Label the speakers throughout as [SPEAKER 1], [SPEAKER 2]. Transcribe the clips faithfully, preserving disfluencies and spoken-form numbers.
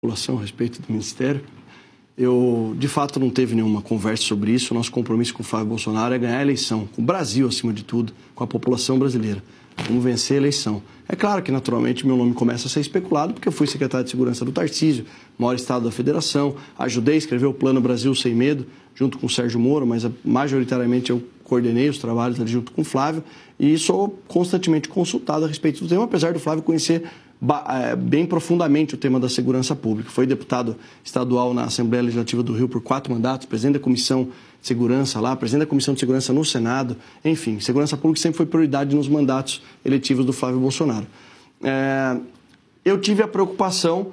[SPEAKER 1] população a respeito do Ministério. Eu, de fato, não teve nenhuma conversa sobre isso. O nosso compromisso com o Flávio Bolsonaro é ganhar a eleição, com o Brasil, acima de tudo, com a população brasileira. Vamos vencer a eleição. É claro que, naturalmente, meu nome começa a ser especulado, porque eu fui secretário de Segurança do Tarcísio, maior estado da federação, ajudei a escrever o Plano Brasil Sem Medo, junto com o Sérgio Moro, mas majoritariamente eu coordenei os trabalhos ali junto com o Flávio e sou constantemente consultado a respeito do tema, apesar do Flávio conhecer bem profundamente o tema da segurança pública. Foi deputado estadual na Assembleia Legislativa do Rio por quatro mandatos, presidente da Comissão de Segurança lá, presidente da Comissão de Segurança no Senado. Enfim, segurança pública sempre foi prioridade nos mandatos eletivos do Flávio Bolsonaro. É, eu tive a preocupação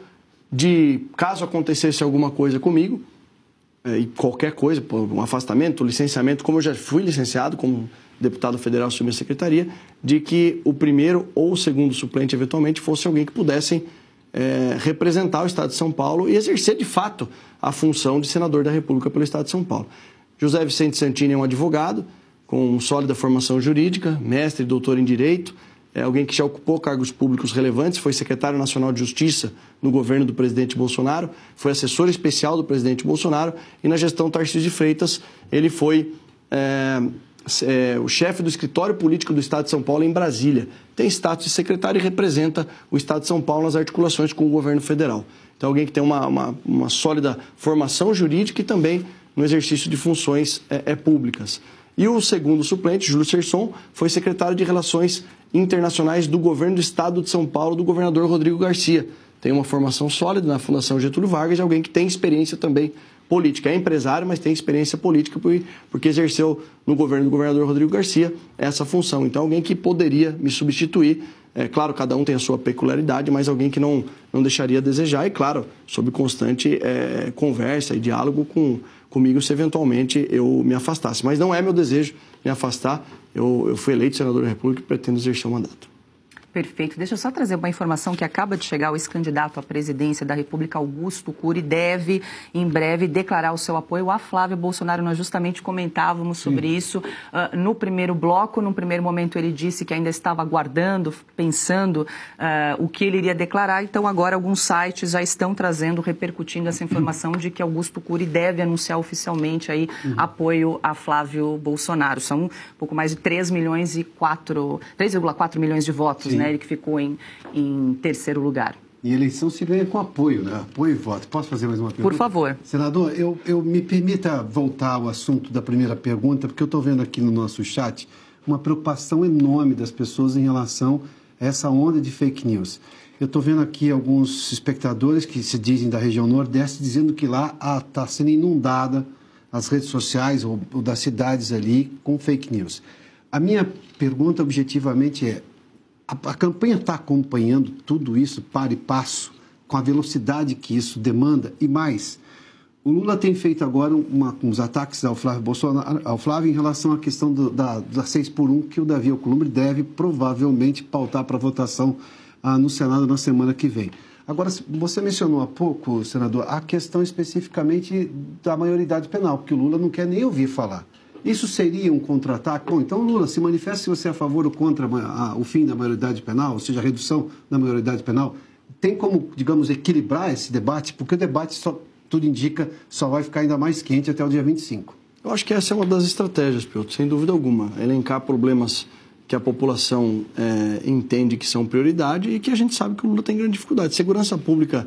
[SPEAKER 1] de, caso acontecesse alguma coisa comigo, é, e qualquer coisa, um afastamento, licenciamento, como eu já fui licenciado como deputado federal assumir a secretaria, de que o primeiro ou o segundo suplente, eventualmente, fosse alguém que pudessem é, representar o Estado de São Paulo e exercer, de fato, a função de senador da República pelo Estado de São Paulo. José Vicente Santini é um advogado com sólida formação jurídica, mestre e doutor em Direito, é alguém que já ocupou cargos públicos relevantes, foi secretário nacional de Justiça no governo do presidente Bolsonaro, foi assessor especial do presidente Bolsonaro e na gestão Tarcísio de Freitas ele foi é, é, o chefe do escritório político do Estado de São Paulo em Brasília. Tem status de secretário e representa o Estado de São Paulo nas articulações com o governo federal. Então, alguém que tem uma, uma, uma sólida formação jurídica e também no exercício de funções é, é, públicas. E o segundo suplente, Júlio Serson, foi secretário de Relações Internacionais do governo do Estado de São Paulo, do governador Rodrigo Garcia. Tem uma formação sólida na Fundação Getúlio Vargas e alguém que tem experiência também política. É empresário, mas tem experiência política porque exerceu no governo do governador Rodrigo Garcia essa função. Então, alguém que poderia me substituir. É claro, cada um tem a sua peculiaridade, mas alguém que não, não deixaria a desejar. E, claro, sob constante é, conversa e diálogo com, comigo se eventualmente eu me afastasse. Mas não é meu desejo me afastar. Eu, eu fui eleito senador da República e pretendo exercer o mandato.
[SPEAKER 2] Perfeito. Deixa eu só trazer uma informação que acaba de chegar. O ex-candidato à presidência da República, Augusto Cury, deve, em breve, declarar o seu apoio a Flávio Bolsonaro. Nós justamente comentávamos sobre Sim. isso uh, no primeiro bloco. Num primeiro momento, ele disse que ainda estava aguardando, pensando uh, o que ele iria declarar. Então, agora, alguns sites já estão trazendo, repercutindo essa informação de que Augusto Cury deve anunciar oficialmente aí, uhum. apoio a Flávio Bolsonaro. São um pouco mais de três milhões e quatro, três vírgula quatro milhões de votos, Sim. né? Ele que ficou em, em terceiro lugar.
[SPEAKER 3] E eleição se ganha com apoio, né? Apoio e voto. Posso fazer mais uma pergunta?
[SPEAKER 2] Por favor.
[SPEAKER 3] Senador, eu, eu me permita voltar ao assunto da primeira pergunta, porque eu estou vendo aqui no nosso chat uma preocupação enorme das pessoas em relação a essa onda de fake news. Eu estou vendo aqui alguns espectadores que se dizem da região Nordeste dizendo que lá está sendo inundada as redes sociais ou, ou das cidades ali com fake news. A minha pergunta objetivamente é: A, a campanha está acompanhando tudo isso, par e passo, com a velocidade que isso demanda? E mais, o Lula tem feito agora uma, uns ataques ao Flávio Bolsonaro, ao Flávio em relação à questão do, da, da seis por um, que o Davi Alcolumbre deve provavelmente pautar para votação ah, no Senado na semana que vem. Agora, você mencionou há pouco, senador, a questão especificamente da maioridade penal, porque o Lula não quer nem ouvir falar. Isso seria um contra-ataque? Bom, então, Lula, se manifesta se você é a favor ou contra a, a, o fim da maioridade penal, ou seja, a redução da maioridade penal. Tem como, digamos, equilibrar esse debate? Porque o debate, só, tudo indica, só vai ficar ainda mais quente até o dia vinte e cinco.
[SPEAKER 1] Eu acho que essa é uma das estratégias, Piotr, sem dúvida alguma. Elencar problemas que a população é, entende que são prioridade e que a gente sabe que o Lula tem grande dificuldade. Segurança pública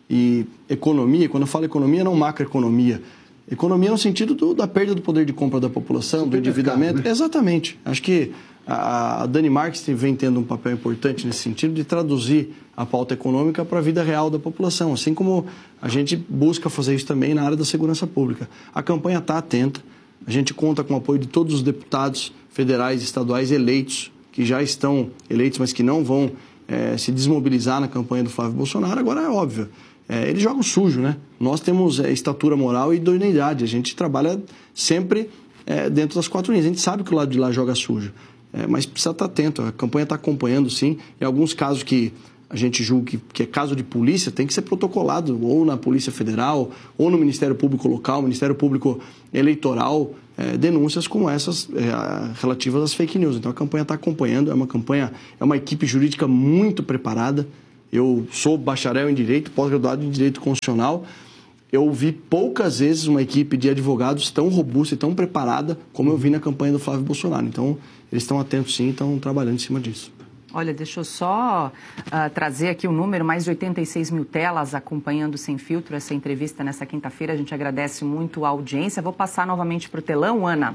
[SPEAKER 1] e economia, quando eu falo economia, não macroeconomia. Economia no sentido do, da perda do poder de compra da população, do endividamento. Né? Exatamente. Acho que a, a Dani Marques vem tendo um papel importante nesse sentido de traduzir a pauta econômica para a vida real da população, assim como a gente busca fazer isso também na área da segurança pública. A campanha está atenta, a gente conta com o apoio de todos os deputados federais e estaduais eleitos, que já estão eleitos, mas que não vão é, se desmobilizar na campanha do Flávio Bolsonaro. Agora é óbvio. É, ele joga sujo, né? Nós temos é, estatura moral e idoneidade. A gente trabalha sempre é, dentro das quatro linhas. A gente sabe que o lado de lá joga sujo, é, mas precisa estar atento. A campanha está acompanhando, sim. Em alguns casos que a gente julga que, que é caso de polícia, tem que ser protocolado ou na Polícia Federal ou no Ministério Público Local, Ministério Público Eleitoral, é, denúncias como essas é, relativas às fake news. Então a campanha está acompanhando. É uma campanha, é uma equipe jurídica muito preparada. Eu sou bacharel em Direito, pós-graduado em Direito Constitucional. Eu vi poucas vezes uma equipe de advogados tão robusta e tão preparada como eu vi na campanha do Flávio Bolsonaro. Então, eles estão atentos sim, estão trabalhando em cima disso.
[SPEAKER 2] Olha, deixa eu só uh, trazer aqui o número, mais de oitenta e seis mil telas acompanhando Sem Filtro essa entrevista nessa quinta-feira. A gente agradece muito a audiência. Vou passar novamente para o telão, Ana.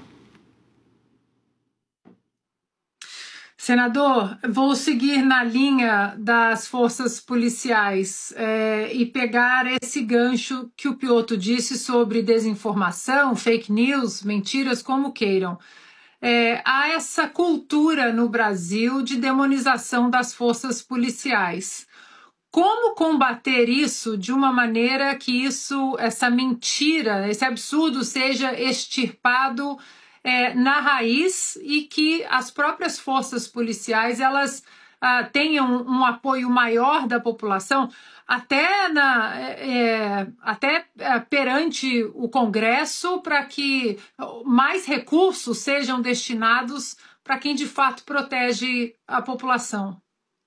[SPEAKER 4] Senador, vou seguir na linha das forças policiais é, e pegar esse gancho que o Piotto disse sobre desinformação, fake news, mentiras, como queiram. É, há essa cultura no Brasil de demonização das forças policiais. Como combater isso de uma maneira que isso, essa mentira, esse absurdo seja extirpado é, na raiz e que as próprias forças policiais elas ah, tenham um apoio maior da população, até, na, é, até é, perante o Congresso, para que mais recursos sejam destinados para quem de fato protege a população?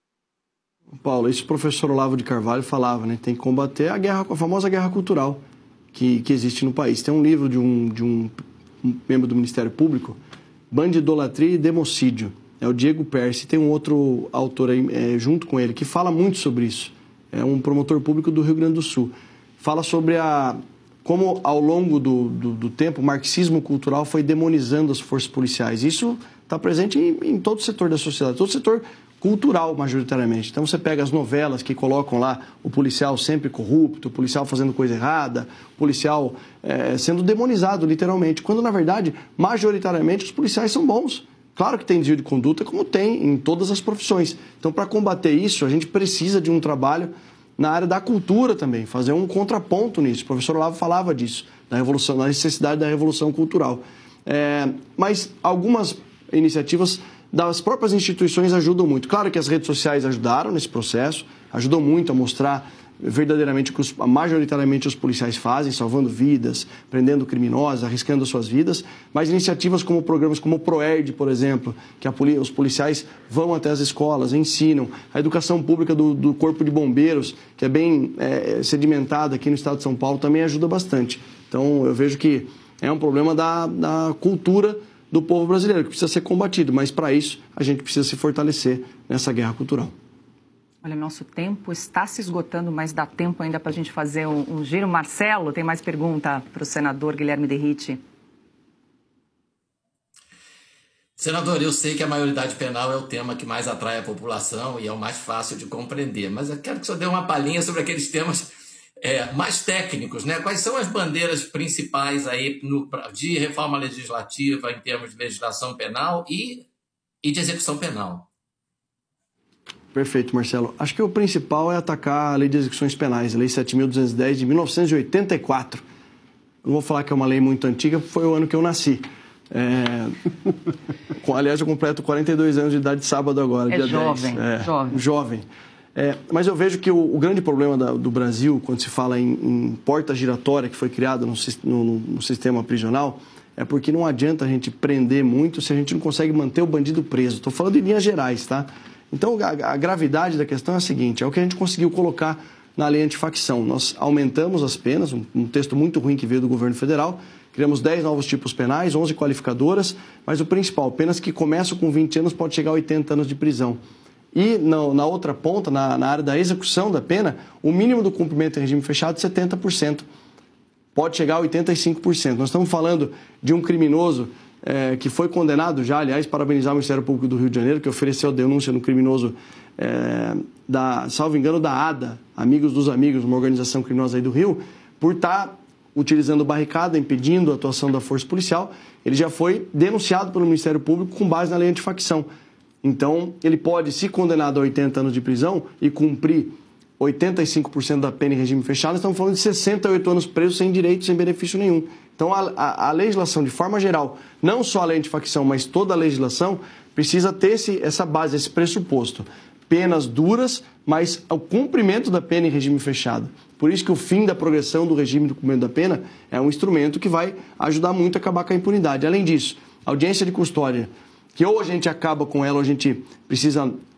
[SPEAKER 1] Paulo, isso o professor Olavo de Carvalho falava, né? Tem que combater a, guerra, a famosa guerra cultural que, que existe no país. Tem um livro de um, de um, um membro do Ministério Público, Bandidolatria e Democídio. É o Diego Percy. Tem um outro autor aí, é, junto com ele que fala muito sobre isso. É um promotor público do Rio Grande do Sul. Fala sobre a, como, ao longo do, do, do tempo, o marxismo cultural foi demonizando as forças policiais. Isso está presente em, em todo o setor da sociedade, todo o setor cultural, majoritariamente. Então, você pega as novelas que colocam lá o policial sempre corrupto, o policial fazendo coisa errada, o policial é, sendo demonizado, literalmente, quando, na verdade, majoritariamente, os policiais são bons. Claro que tem desvio de conduta, como tem em todas as profissões. Então, para combater isso, a gente precisa de um trabalho na área da cultura também, fazer um contraponto nisso. O professor Olavo falava disso, da revolução, da necessidade da revolução cultural. É, mas algumas iniciativas das próprias instituições ajudam muito. Claro que as redes sociais ajudaram nesse processo, ajudam muito a mostrar verdadeiramente o que os, majoritariamente os policiais fazem, salvando vidas, prendendo criminosos, arriscando suas vidas, mas iniciativas como programas como o ProERD, por exemplo, que a, os policiais vão até as escolas, ensinam, a educação pública do, do Corpo de Bombeiros, que é bem é, sedimentada aqui no estado de São Paulo, também ajuda bastante. Então, eu vejo que é um problema da, da cultura do povo brasileiro, que precisa ser combatido, mas para isso a gente precisa se fortalecer nessa guerra cultural.
[SPEAKER 2] Olha, nosso tempo está se esgotando, mas dá tempo ainda para a gente fazer um, um giro. Marcelo, tem mais pergunta para o senador Guilherme Derrite?
[SPEAKER 5] Senador, eu sei que a maioridade penal é o tema que mais atrai a população e é o mais fácil de compreender, mas eu quero que o senhor dê uma palhinha sobre aqueles temas é, mais técnicos, né? Quais são as bandeiras principais aí no, de reforma legislativa em termos de legislação penal e, e de execução penal?
[SPEAKER 1] Perfeito, Marcelo. Acho que o principal é atacar a Lei de Execuções Penais, a Lei sete mil duzentos e dez de mil novecentos e oitenta e quatro. Não vou falar que é uma lei muito antiga, foi o ano que eu nasci. É... Aliás, eu completo quarenta e dois anos de idade sábado agora,
[SPEAKER 2] é
[SPEAKER 1] dia
[SPEAKER 2] jovem,
[SPEAKER 1] dez. É
[SPEAKER 2] jovem.
[SPEAKER 1] Jovem. É, mas eu vejo que o, o grande problema da, do Brasil, quando se fala em, em porta giratória que foi criada no, no, no sistema prisional, é porque não adianta a gente prender muito se a gente não consegue manter o bandido preso. Estou falando em linhas gerais, tá? Então, a, a gravidade da questão é a seguinte, é o que a gente conseguiu colocar na lei antifacção. Nós aumentamos as penas, um, um texto muito ruim que veio do governo federal, criamos dez novos tipos penais, onze qualificadoras, mas o principal, penas que começam com vinte anos, pode chegar a oitenta anos de prisão. E na, na outra ponta, na, na área da execução da pena, o mínimo do cumprimento em regime fechado é setenta por cento. Pode chegar a oitenta e cinco por cento. Nós estamos falando de um criminoso é, que foi condenado já, aliás, parabenizar o Ministério Público do Rio de Janeiro, que ofereceu a denúncia no criminoso, é, da, salvo engano, da ADA, Amigos dos Amigos, uma organização criminosa aí do Rio, por estar utilizando barricada, impedindo a atuação da força policial. Ele já foi denunciado pelo Ministério Público com base na lei antifacção. Então, ele pode, se condenado a oitenta anos de prisão e cumprir oitenta e cinco por cento da pena em regime fechado, estamos falando de sessenta e oito anos preso sem direito, sem benefício nenhum. Então, a, a, a legislação, de forma geral, não só a lei antifacção, mas toda a legislação, precisa ter esse, essa base, esse pressuposto. Penas duras, mas o cumprimento da pena em regime fechado. Por isso que o fim da progressão do regime do cumprimento da pena é um instrumento que vai ajudar muito a acabar com a impunidade. Além disso, a audiência de custódia, que ou a gente acaba com ela ou a gente precisa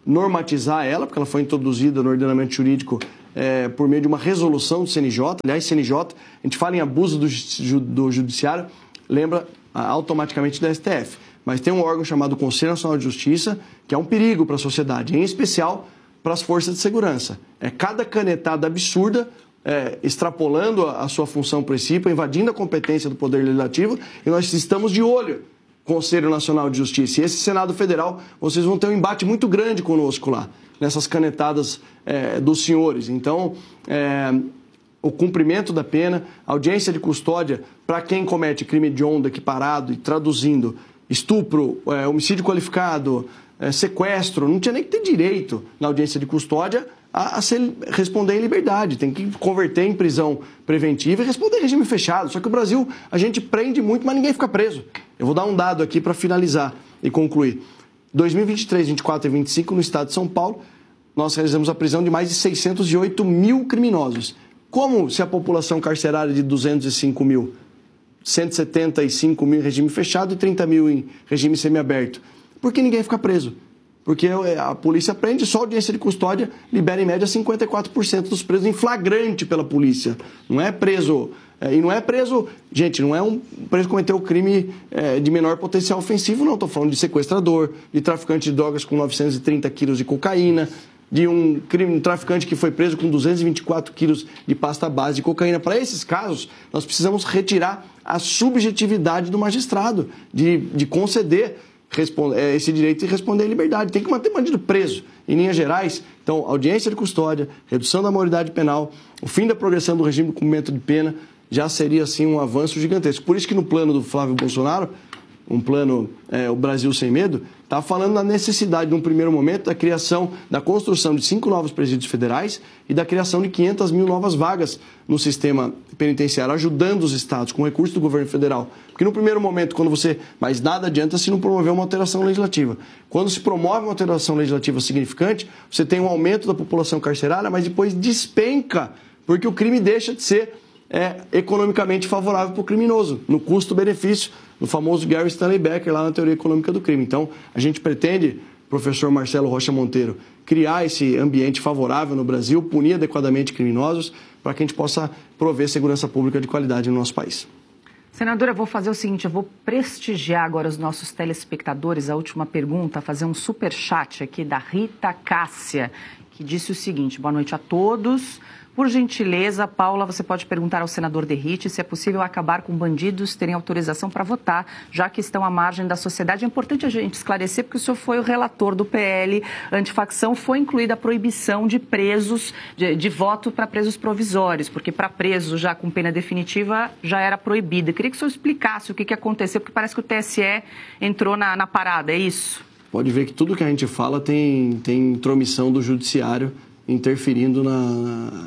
[SPEAKER 1] normatizar ela, porque ela foi introduzida no ordenamento jurídico é, por meio de uma resolução do C N J. Aliás, C N J, a gente fala em abuso do, do judiciário, lembra automaticamente da S T F. Mas tem um órgão chamado Conselho Nacional de Justiça, que é um perigo para a sociedade, em especial para as forças de segurança. É cada canetada absurda, é, extrapolando a, a sua função principal, invadindo a competência do Poder Legislativo, e nós estamos de olho Conselho Nacional de Justiça. E esse Senado Federal, vocês vão ter um embate muito grande conosco lá, nessas canetadas é, dos senhores. Então, é, o cumprimento da pena, audiência de custódia para quem comete crime hediondo equiparado e traduzindo, estupro, é, homicídio qualificado, é, sequestro, não tinha nem que ter direito na audiência de custódia a, a ser, responder em liberdade. Tem que converter em prisão preventiva e responder em regime fechado. Só que o Brasil, a gente prende muito, mas ninguém fica preso. Eu vou dar um dado aqui para finalizar e concluir. dois mil e vinte e três, vinte e quatro e vinte e cinco, no estado de São Paulo, nós realizamos a prisão de mais de seiscentos e oito mil criminosos. Como se a população carcerária de duzentos e cinco mil, cento e setenta e cinco mil em regime fechado e trinta mil em regime semiaberto? Por que ninguém fica preso? Porque a polícia prende, só audiência de custódia libera em média cinquenta e quatro por cento dos presos em flagrante pela polícia. Não é preso... É, e não é preso... Gente, não é um preso que cometeu crime é, de menor potencial ofensivo, não. Estou falando de sequestrador, de traficante de drogas com novecentos e trinta quilos de cocaína, de um, crime, um traficante que foi preso com duzentos e vinte e quatro quilos de pasta base de cocaína. Para esses casos, nós precisamos retirar a subjetividade do magistrado, de, de conceder responde, é, esse direito de responder em liberdade. Tem que manter bandido preso. Em linhas gerais, então, audiência de custódia, redução da maioridade penal, o fim da progressão do regime de cumprimento de pena, já seria, assim, um avanço gigantesco. Por isso que no plano do Flávio Bolsonaro, um plano, é, o Brasil Sem Medo, está falando da necessidade, num primeiro momento, da criação, da construção de cinco novos presídios federais e da criação de quinhentas mil novas vagas no sistema penitenciário, ajudando os estados com recursos do governo federal. Porque no primeiro momento, quando você... Mas nada adianta se não promover uma alteração legislativa. Quando se promove uma alteração legislativa significante, você tem um aumento da população carcerária, mas depois despenca, porque o crime deixa de ser é, economicamente favorável para o criminoso, no custo-benefício, no famoso Gary Stanley Becker, lá na teoria econômica do crime. Então, a gente pretende, professor Marcelo Rocha Monteiro, criar esse ambiente favorável no Brasil, punir adequadamente criminosos, para que a gente possa prover segurança pública de qualidade no nosso país.
[SPEAKER 2] Senadora, eu vou fazer o seguinte, eu vou prestigiar agora os nossos telespectadores. A última pergunta, fazer um superchat aqui da Rita Cássia, que disse o seguinte: boa noite a todos. Por gentileza, Paula, você pode perguntar ao senador Derrite se é possível acabar com bandidos terem autorização para votar, já que estão à margem da sociedade. É importante a gente esclarecer, porque o senhor foi o relator do P L antifacção, foi incluída a proibição de presos, de, de voto para presos provisórios, porque para presos já com pena definitiva já era proibida. Eu queria que o senhor explicasse o que, que aconteceu, porque parece que o T S E entrou na, na parada, é isso?
[SPEAKER 1] Pode ver que tudo que a gente fala tem, tem intromissão do judiciário, interferindo na,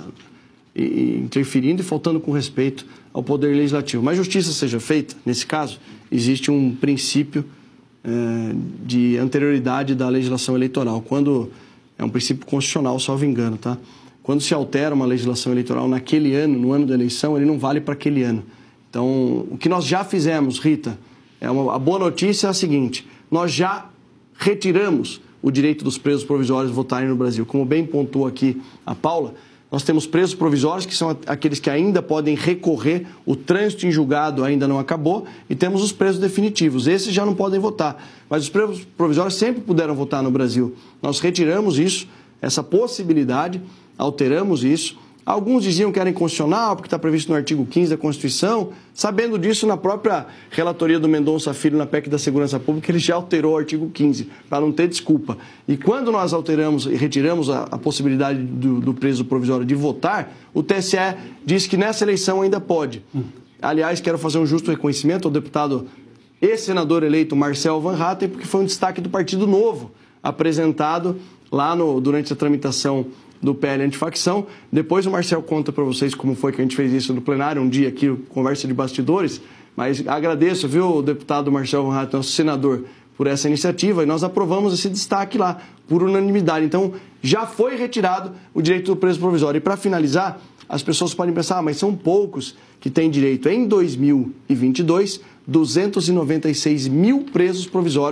[SPEAKER 1] e, interferindo e faltando com respeito ao Poder Legislativo. Mas justiça seja feita, nesse caso, existe um princípio é, de anterioridade da legislação eleitoral. Quando é um princípio constitucional, salvo engano, tá? Quando se altera uma legislação eleitoral naquele ano, no ano da eleição, ele não vale para aquele ano. Então, o que nós já fizemos, Rita, é uma, a boa notícia é a seguinte: nós já retiramos o direito dos presos provisórios votarem no Brasil. Como bem pontuou aqui a Paula, nós temos presos provisórios, que são aqueles que ainda podem recorrer, o trânsito em julgado ainda não acabou, e temos os presos definitivos. Esses já não podem votar, mas os presos provisórios sempre puderam votar no Brasil. Nós retiramos isso, essa possibilidade, alteramos isso. Alguns diziam que era inconstitucional, porque está previsto no artigo quinze da Constituição. Sabendo disso, na própria relatoria do Mendonça Filho na P E C da Segurança Pública, ele já alterou o artigo quinze, para não ter desculpa. E quando nós alteramos e retiramos a, a possibilidade do, do preso provisório de votar, o T S E disse que nessa eleição ainda pode. Aliás, quero fazer um justo reconhecimento ao deputado e senador eleito Marcel Van Hatten, porque foi um destaque do Partido Novo, apresentado lá no, durante a tramitação do P L antifacção. Depois o Marcel conta para vocês como foi que a gente fez isso no plenário, um dia aqui, conversa de bastidores, mas agradeço, viu, o deputado Marcel Van Hatten, nosso senador, por essa iniciativa, e nós aprovamos esse destaque lá, por unanimidade. Então, já foi retirado o direito do preso provisório. E para finalizar, as pessoas podem pensar, ah, mas são poucos que têm direito. Em dois mil e vinte e dois, duzentos e noventa e seis mil presos provisórios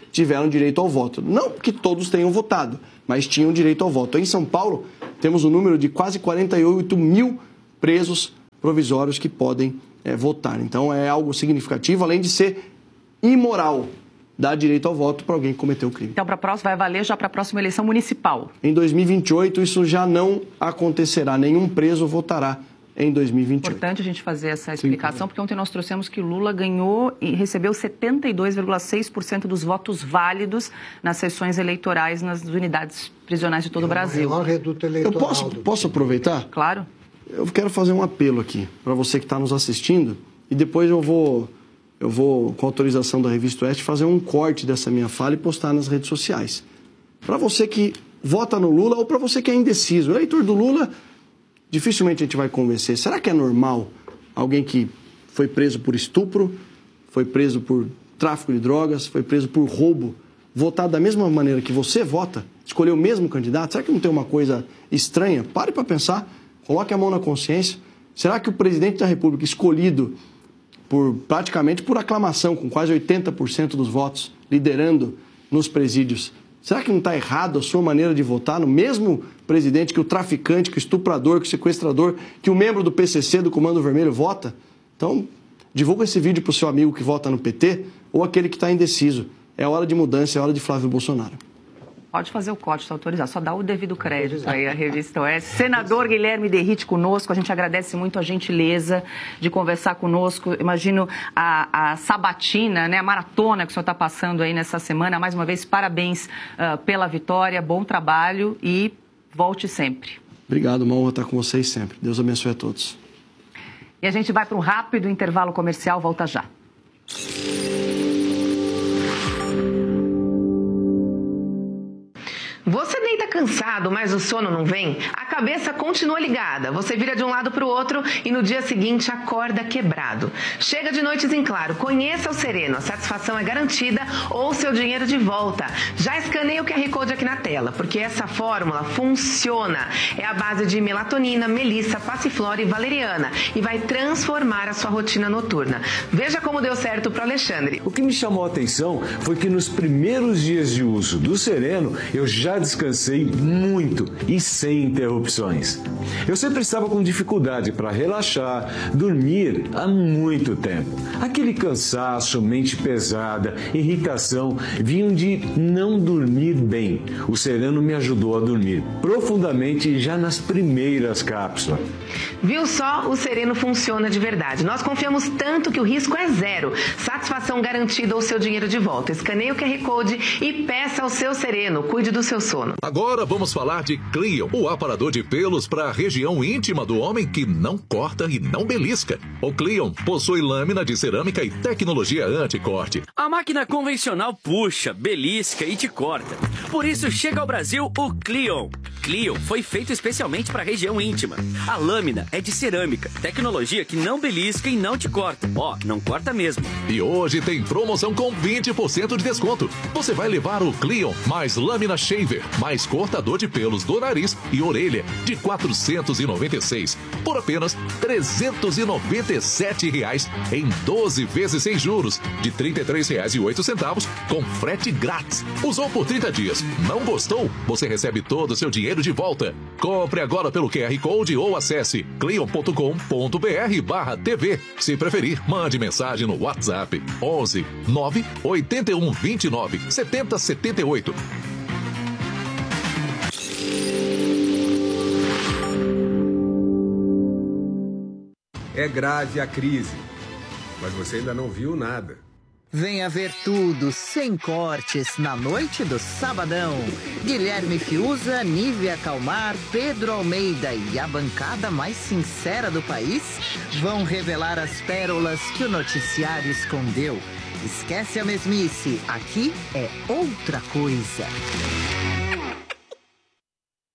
[SPEAKER 1] tiveram direito ao voto. Não que todos tenham votado, mas tinham direito ao voto. Em São Paulo, temos um número de quase quarenta e oito mil presos provisórios que podem é, votar. Então, é algo significativo, além de ser imoral dar direito ao voto para alguém que cometeu o crime.
[SPEAKER 2] Então, para a próxima, vai valer já para a próxima eleição municipal?
[SPEAKER 1] Em dois mil e vinte e oito, isso já não acontecerá. Nenhum preso votará em dois mil e vinte e oito.
[SPEAKER 2] Importante a gente fazer essa explicação, porque ontem nós trouxemos que Lula ganhou e recebeu setenta e dois vírgula seis por cento dos votos válidos nas sessões eleitorais nas unidades prisionais de todo o Brasil.
[SPEAKER 6] É o maior reduto eleitoral.
[SPEAKER 1] Eu posso, posso aproveitar?
[SPEAKER 2] Claro.
[SPEAKER 1] Eu quero fazer um apelo aqui para você que está nos assistindo e depois eu vou... Eu vou, com autorização da Revista Oeste, fazer um corte dessa minha fala e postar nas redes sociais. Para você que vota no Lula ou para você que é indeciso, o eleitor do Lula, dificilmente a gente vai convencer. Será que é normal alguém que foi preso por estupro, foi preso por tráfico de drogas, foi preso por roubo, votar da mesma maneira que você vota, escolher o mesmo candidato? Será que não tem uma coisa estranha? Pare para pensar, coloque a mão na consciência. Será que o presidente da República escolhido por praticamente por aclamação, com quase oitenta por cento dos votos, liderando nos presídios. Será que não está errado a sua maneira de votar no mesmo presidente que o traficante, que o estuprador, que o sequestrador, que o membro do P C C, do Comando Vermelho, vota? Então, divulga esse vídeo para o seu amigo que vota no P T ou aquele que está indeciso. É hora de mudança, é hora de Flávio Bolsonaro.
[SPEAKER 2] Pode fazer o corte, está autorizado. Só dá o devido crédito aí à Revista Oeste. Senador Guilherme Derrite conosco. A gente agradece muito a gentileza de conversar conosco. Imagino a, a sabatina, né, a maratona que o senhor está passando aí nessa semana. Mais uma vez, parabéns uh, pela vitória, bom trabalho e volte sempre.
[SPEAKER 1] Obrigado, uma honra estar com vocês sempre. Deus abençoe a todos.
[SPEAKER 2] E a gente vai para um rápido intervalo comercial. Volta já.
[SPEAKER 7] Você deita cansado, mas o sono não vem? A cabeça continua ligada. Você vira de um lado para o outro e no dia seguinte acorda quebrado. Chega de noites em claro. Conheça o Sereno. A satisfação é garantida ou seu dinheiro de volta. Já escaneie o Q R Code aqui na tela, porque essa fórmula funciona. É a base de melatonina, melissa, passiflora e valeriana e vai transformar a sua rotina noturna. Veja como deu certo para o Alexandre.
[SPEAKER 8] O que me chamou a atenção foi que nos primeiros dias de uso do Sereno, eu já descansei muito e sem interrupções. Eu sempre estava com dificuldade para relaxar, dormir há muito tempo. Aquele cansaço, mente pesada, irritação vinham de não dormir bem. O Sereno me ajudou a dormir profundamente já nas primeiras cápsulas.
[SPEAKER 7] Viu só? O Sereno funciona de verdade. Nós confiamos tanto que o risco é zero. Satisfação garantida ou seu dinheiro de volta. Escaneie o Q R Code e peça ao seu Sereno. Cuide do seu sono.
[SPEAKER 9] Agora vamos falar de Cleon, o aparador de pelos para a região íntima do homem que não corta e não belisca. O Cleon possui lâmina de cerâmica e tecnologia anti-corte.
[SPEAKER 10] A máquina convencional puxa, belisca e te corta. Por isso chega ao Brasil o Cleon. Cleon foi feito especialmente para a região íntima. A lâmina é de cerâmica, tecnologia que não belisca e não te corta. Ó, oh, não corta mesmo.
[SPEAKER 9] E hoje tem promoção com vinte por cento de desconto. Você vai levar o Cleon mais lâmina shaver, mais cortador de pelos do nariz e orelha de quatrocentos e noventa e seis por apenas trezentos e noventa e sete reais em doze vezes sem juros de trinta e três reais e oito centavos com frete grátis. Usou por trinta dias, não gostou? Você recebe todo o seu dinheiro de volta. Compre agora pelo Q R Code ou acesse cleon ponto com ponto br barra T V. Se preferir, mande mensagem no WhatsApp onze nove oito um dois nove sete zero sete oito.
[SPEAKER 11] É grave a crise, mas você ainda não viu nada.
[SPEAKER 12] Venha ver tudo, sem cortes, na noite do Sabadão. Guilherme Fiuza, Nívia Calmar, Pedro Almeida e a bancada mais sincera do país vão revelar as pérolas que o noticiário escondeu. Esquece a mesmice, aqui é outra coisa.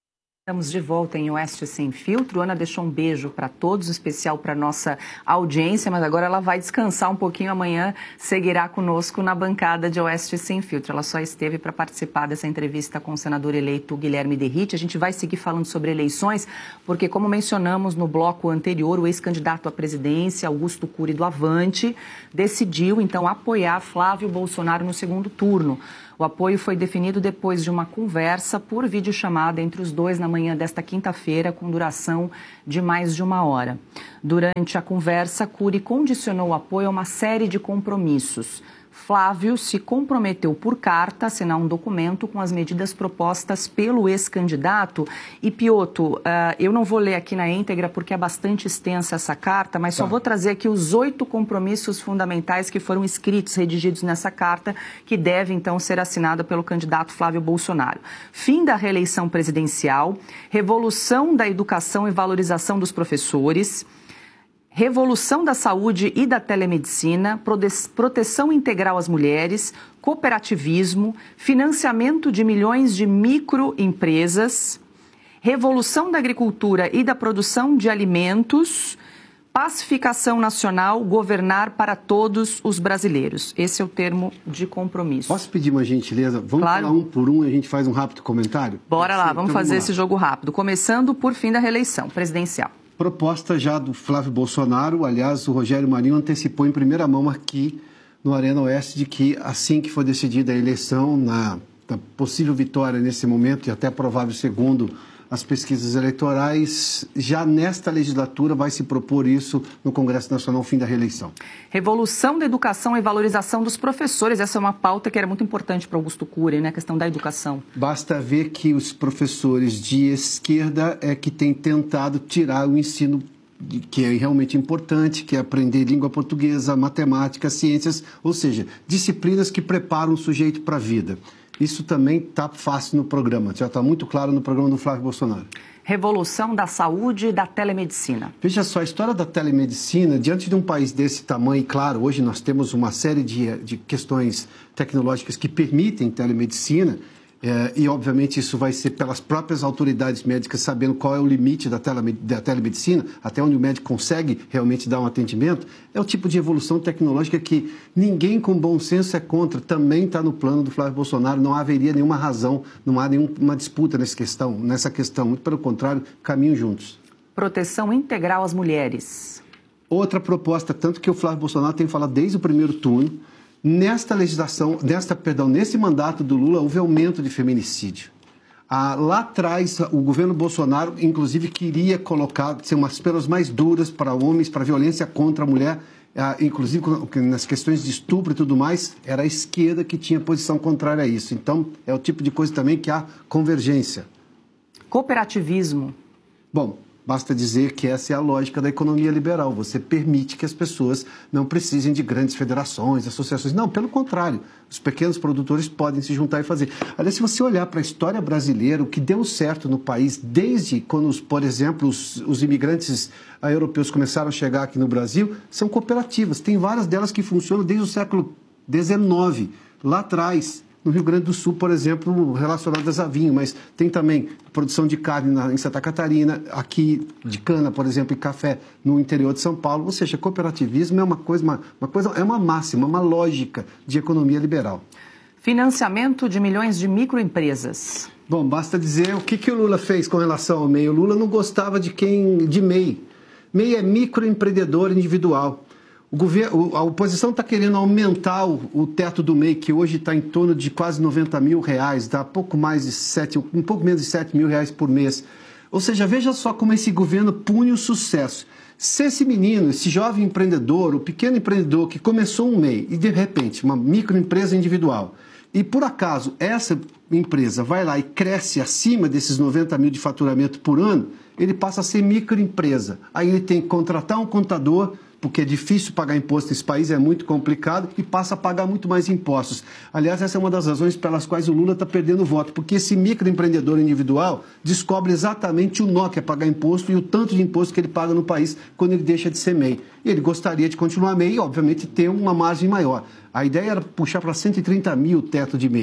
[SPEAKER 2] Estamos de volta em Oeste Sem Filtro. Ana deixou um beijo para todos, especial para nossa audiência, mas agora ela vai descansar um pouquinho. Amanhã seguirá conosco na bancada de Oeste Sem Filtro. Ela só esteve para participar dessa entrevista com o senador eleito Guilherme Derrite. A gente vai seguir falando sobre eleições, porque, como mencionamos no bloco anterior, o ex-candidato à presidência, Augusto Cury do Avante, decidiu, então, apoiar Flávio Bolsonaro no segundo turno. O apoio foi definido depois de uma conversa por videochamada entre os dois na manhã desta quinta-feira, com duração de mais de uma hora. Durante a conversa, Cury condicionou o apoio a uma série de compromissos. Flávio se comprometeu por carta a assinar um documento com as medidas propostas pelo ex-candidato. E, Piotto, uh, eu não vou ler aqui na íntegra porque é bastante extensa essa carta, mas só vou trazer aqui os oito compromissos fundamentais que foram escritos, redigidos nessa carta, que deve, então, ser assinada pelo candidato Flávio Bolsonaro. Fim da reeleição presidencial, revolução da educação e valorização dos professores, revolução da saúde e da telemedicina, proteção integral às mulheres, cooperativismo, financiamento de milhões de microempresas, revolução da agricultura e da produção de alimentos, pacificação nacional, governar para todos os brasileiros. Esse é o termo de compromisso.
[SPEAKER 3] Posso pedir uma gentileza? Vamos
[SPEAKER 2] claro.
[SPEAKER 3] falar um por um e a gente faz um rápido comentário?
[SPEAKER 2] Bora lá,
[SPEAKER 3] Sim,
[SPEAKER 2] vamos
[SPEAKER 3] então
[SPEAKER 2] fazer
[SPEAKER 3] vamos
[SPEAKER 2] esse jogo rápido. Começando por fim da reeleição presidencial.
[SPEAKER 3] Proposta já do Flávio Bolsonaro, aliás, o Rogério Marinho antecipou em primeira mão aqui no Arena Oeste de que assim que for decidida a eleição, na, na possível vitória nesse momento e até provável segundo as pesquisas eleitorais, já nesta legislatura vai se propor isso no Congresso Nacional, fim da reeleição.
[SPEAKER 2] Revolução da educação e valorização dos professores. Essa é uma pauta que era muito importante para Augusto Cury, né? A questão da educação.
[SPEAKER 3] Basta ver que os professores de esquerda é que têm tentado tirar o ensino que é realmente importante, que é aprender língua portuguesa, matemática, ciências, ou seja, disciplinas que preparam o sujeito para a vida. Isso também está fácil no programa, já está muito claro no programa do Flávio Bolsonaro.
[SPEAKER 2] Revolução da saúde e da telemedicina.
[SPEAKER 3] Veja só, a história da telemedicina, diante de um país desse tamanho, e claro, hoje nós temos uma série de, de questões tecnológicas que permitem telemedicina, é, e obviamente isso vai ser pelas próprias autoridades médicas sabendo qual é o limite da, tele, da telemedicina, até onde o médico consegue realmente dar um atendimento, é o tipo de evolução tecnológica que ninguém com bom senso é contra, também está no plano do Flávio Bolsonaro, não haveria nenhuma razão, não há nenhuma disputa nessa questão, nessa questão, muito pelo contrário, caminham juntos.
[SPEAKER 2] Proteção integral às mulheres.
[SPEAKER 3] Outra proposta, tanto que o Flávio Bolsonaro tem falado desde o primeiro turno. Nesta legislação, nesta, perdão, nesse mandato do Lula, houve aumento de feminicídio. Ah, lá atrás, o governo Bolsonaro, inclusive, queria colocar ser umas penas mais duras para homens, para violência contra a mulher, ah, inclusive nas questões de estupro e tudo mais, era a esquerda que tinha posição contrária a isso. Então, é o tipo de coisa também que há convergência.
[SPEAKER 2] Cooperativismo.
[SPEAKER 3] Bom, basta dizer que essa é a lógica da economia liberal. Você permite que as pessoas não precisem de grandes federações, associações. Não, pelo contrário. Os pequenos produtores podem se juntar e fazer. Aliás, se você olhar para a história brasileira, o que deu certo no país, desde quando, por exemplo, os, os imigrantes europeus começaram a chegar aqui no Brasil, são cooperativas. Tem várias delas que funcionam desde o século dezenove, lá atrás. No Rio Grande do Sul, por exemplo, relacionadas a vinho, mas tem também produção de carne na, em Santa Catarina, aqui de cana, por exemplo, e café no interior de São Paulo. Ou seja, cooperativismo é uma coisa, uma, uma coisa, é uma máxima, uma lógica de economia liberal.
[SPEAKER 2] Financiamento de milhões de microempresas.
[SPEAKER 3] Bom, basta dizer o que, que o Lula fez com relação ao M E I. O Lula não gostava de quem de M E I. M E I é microempreendedor individual. O governo, a oposição está querendo aumentar o, o teto do M E I, que hoje está em torno de quase noventa mil reais, dá pouco mais de sete, um pouco menos de sete mil reais por mês. Ou seja, veja só como esse governo pune o sucesso. Se esse menino, esse jovem empreendedor, o pequeno empreendedor que começou um M E I e de repente uma microempresa individual, e por acaso essa empresa vai lá e cresce acima desses noventa mil de faturamento por ano, ele passa a ser microempresa. Aí ele tem que contratar um contador, porque é difícil pagar imposto nesse país, é muito complicado, e passa a pagar muito mais impostos. Aliás, essa é uma das razões pelas quais o Lula está perdendo voto, porque esse microempreendedor individual descobre exatamente o nó que é pagar imposto e o tanto de imposto que ele paga no país quando ele deixa de ser M E I. E ele gostaria de continuar M E I e, obviamente, ter uma margem maior. A ideia era puxar para cento e trinta mil o teto de M E I,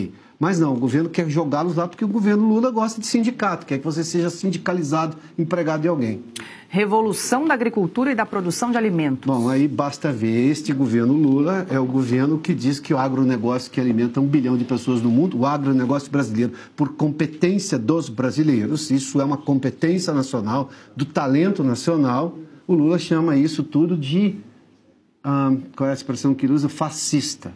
[SPEAKER 3] Mas não, o governo quer jogá-los lá porque o governo Lula gosta de sindicato, quer que você seja sindicalizado, empregado de alguém.
[SPEAKER 2] Revolução da agricultura e da produção de alimentos.
[SPEAKER 3] Bom, aí basta ver, este governo Lula é o governo que diz que o agronegócio que alimenta um bilhão de pessoas no mundo, o agronegócio brasileiro, por competência dos brasileiros, isso é uma competência nacional, do talento nacional, o Lula chama isso tudo de, ah, qual é a expressão que ele usa? Fascista.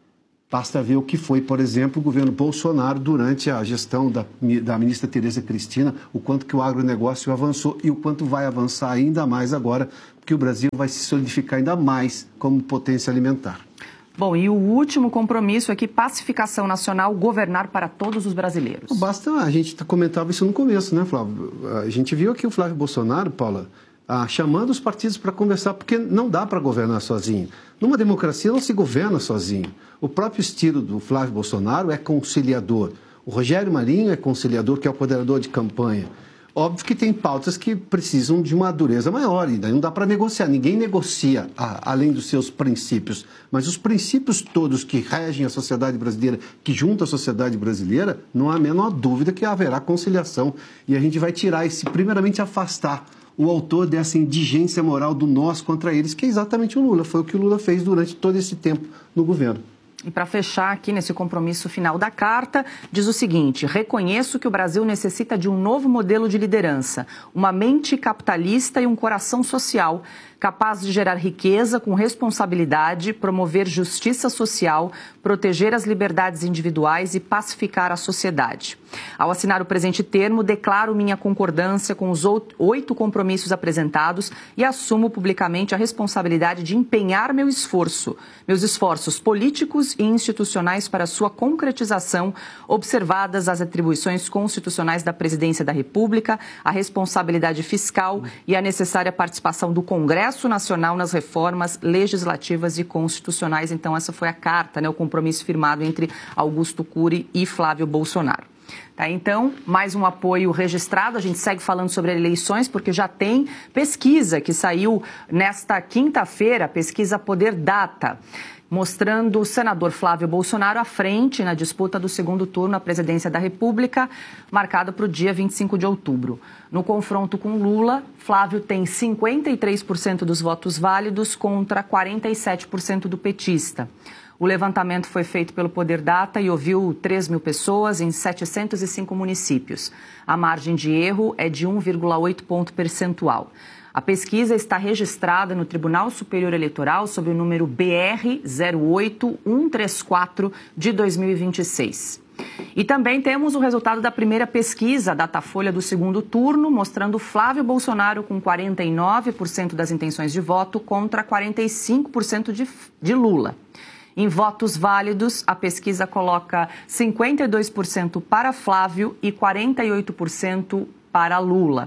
[SPEAKER 3] Basta ver o que foi, por exemplo, o governo Bolsonaro durante a gestão da, da ministra Tereza Cristina, o quanto que o agronegócio avançou e o quanto vai avançar ainda mais agora, porque o Brasil vai se solidificar ainda mais como potência alimentar.
[SPEAKER 2] Bom, e o último compromisso é que pacificação nacional, governar para todos os brasileiros.
[SPEAKER 3] Basta, a gente comentava isso no começo, né, Flávio? A gente viu aqui o Flávio Bolsonaro, Paula, ah, chamando os partidos para conversar, porque não dá para governar sozinho. Numa democracia não se governa sozinho. O próprio estilo do Flávio Bolsonaro é conciliador. O Rogério Marinho é conciliador, que é o coordenador de campanha. Óbvio que tem pautas que precisam de uma dureza maior, e daí não dá para negociar. Ninguém negocia a, além dos seus princípios. Mas os princípios todos que regem a sociedade brasileira, que juntam a sociedade brasileira, não há a menor dúvida que haverá conciliação. E a gente vai tirar esse, primeiramente, afastar o autor dessa indigência moral do nós contra eles, que é exatamente o Lula. Foi o que o Lula fez durante todo esse tempo no governo.
[SPEAKER 2] E para fechar aqui nesse compromisso final da carta, diz o seguinte: reconheço que o Brasil necessita de um novo modelo de liderança, uma mente capitalista e um coração social, capaz de gerar riqueza com responsabilidade, promover justiça social, proteger as liberdades individuais e pacificar a sociedade. Ao assinar o presente termo, declaro minha concordância com os oito compromissos apresentados e assumo publicamente a responsabilidade de empenhar meu esforço, meus esforços políticos e institucionais para sua concretização, observadas as atribuições constitucionais da Presidência da República, a responsabilidade fiscal e a necessária participação do Congresso Nacional nas reformas legislativas e constitucionais. Então, essa foi a carta, né, o compromisso firmado entre Augusto Cury e Flávio Bolsonaro. Tá, então, mais um apoio registrado. A gente segue falando sobre eleições, porque já tem pesquisa que saiu nesta quinta-feira, pesquisa Poder Data, mostrando o senador Flávio Bolsonaro à frente na disputa do segundo turno à presidência da República, marcada para o dia vinte e cinco de outubro. No confronto com Lula, Flávio tem cinquenta e três por cento dos votos válidos contra quarenta e sete por cento do petista. O levantamento foi feito pelo Poder Data e ouviu três mil pessoas em setecentos e cinco municípios. A margem de erro é de um vírgula oito ponto percentual. A pesquisa está registrada no Tribunal Superior Eleitoral sob o número B R zero oito um três quatro de dois mil e vinte e seis. E também temos o resultado da primeira pesquisa, Datafolha, do segundo turno, mostrando Flávio Bolsonaro com quarenta e nove por cento das intenções de voto contra quarenta e cinco por cento de, de Lula. Em votos válidos, a pesquisa coloca cinquenta e dois por cento para Flávio e quarenta e oito por cento para Lula.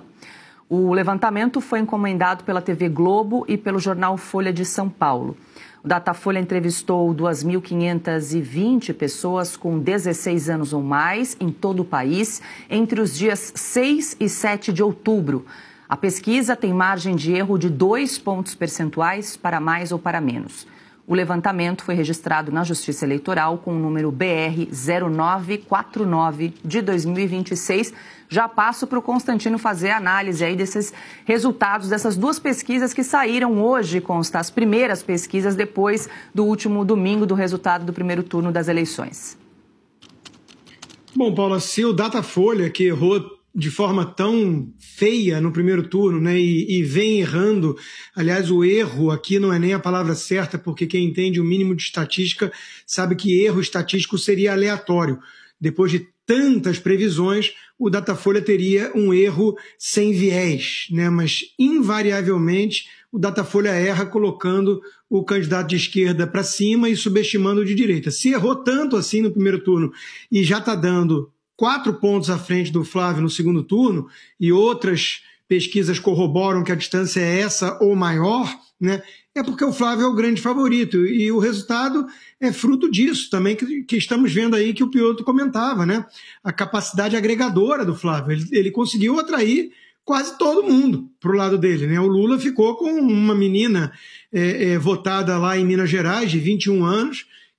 [SPEAKER 2] O levantamento foi encomendado pela T V Globo e pelo jornal Folha de São Paulo. O Datafolha entrevistou duas mil quinhentas e vinte pessoas com dezesseis anos ou mais em todo o país entre os dias seis e sete de outubro. A pesquisa tem margem de erro de dois pontos percentuais para mais ou para menos. O levantamento foi registrado na Justiça Eleitoral com o número B R zero nove quatro nove de dois mil e vinte e seis. Já passo para o Constantino fazer a análise aí desses resultados, dessas duas pesquisas que saíram hoje, consta, as primeiras pesquisas depois do último domingo do resultado do primeiro turno das eleições.
[SPEAKER 6] Bom, Paula, se o Datafolha, que errou de forma tão feia no primeiro turno, né, e, e vem errando, aliás, o erro aqui não é nem a palavra certa, porque quem entende o mínimo de estatística sabe que erro estatístico seria aleatório. Depois de tantas previsões, o Datafolha teria um erro sem viés, né, mas invariavelmente o Datafolha erra colocando o candidato de esquerda para cima e subestimando o de direita. Se errou tanto assim no primeiro turno e já está dando quatro pontos à frente do Flávio no segundo turno, e outras pesquisas corroboram que a distância é essa ou maior, né, é porque o Flávio é o grande favorito. E o resultado é fruto disso também, que, que estamos vendo aí que o Piotr comentava, né? A capacidade agregadora do Flávio. Ele, ele conseguiu atrair quase todo mundo para o lado dele, né? O Lula ficou com uma menina é, é, votada lá em Minas Gerais, de vinte e um anos,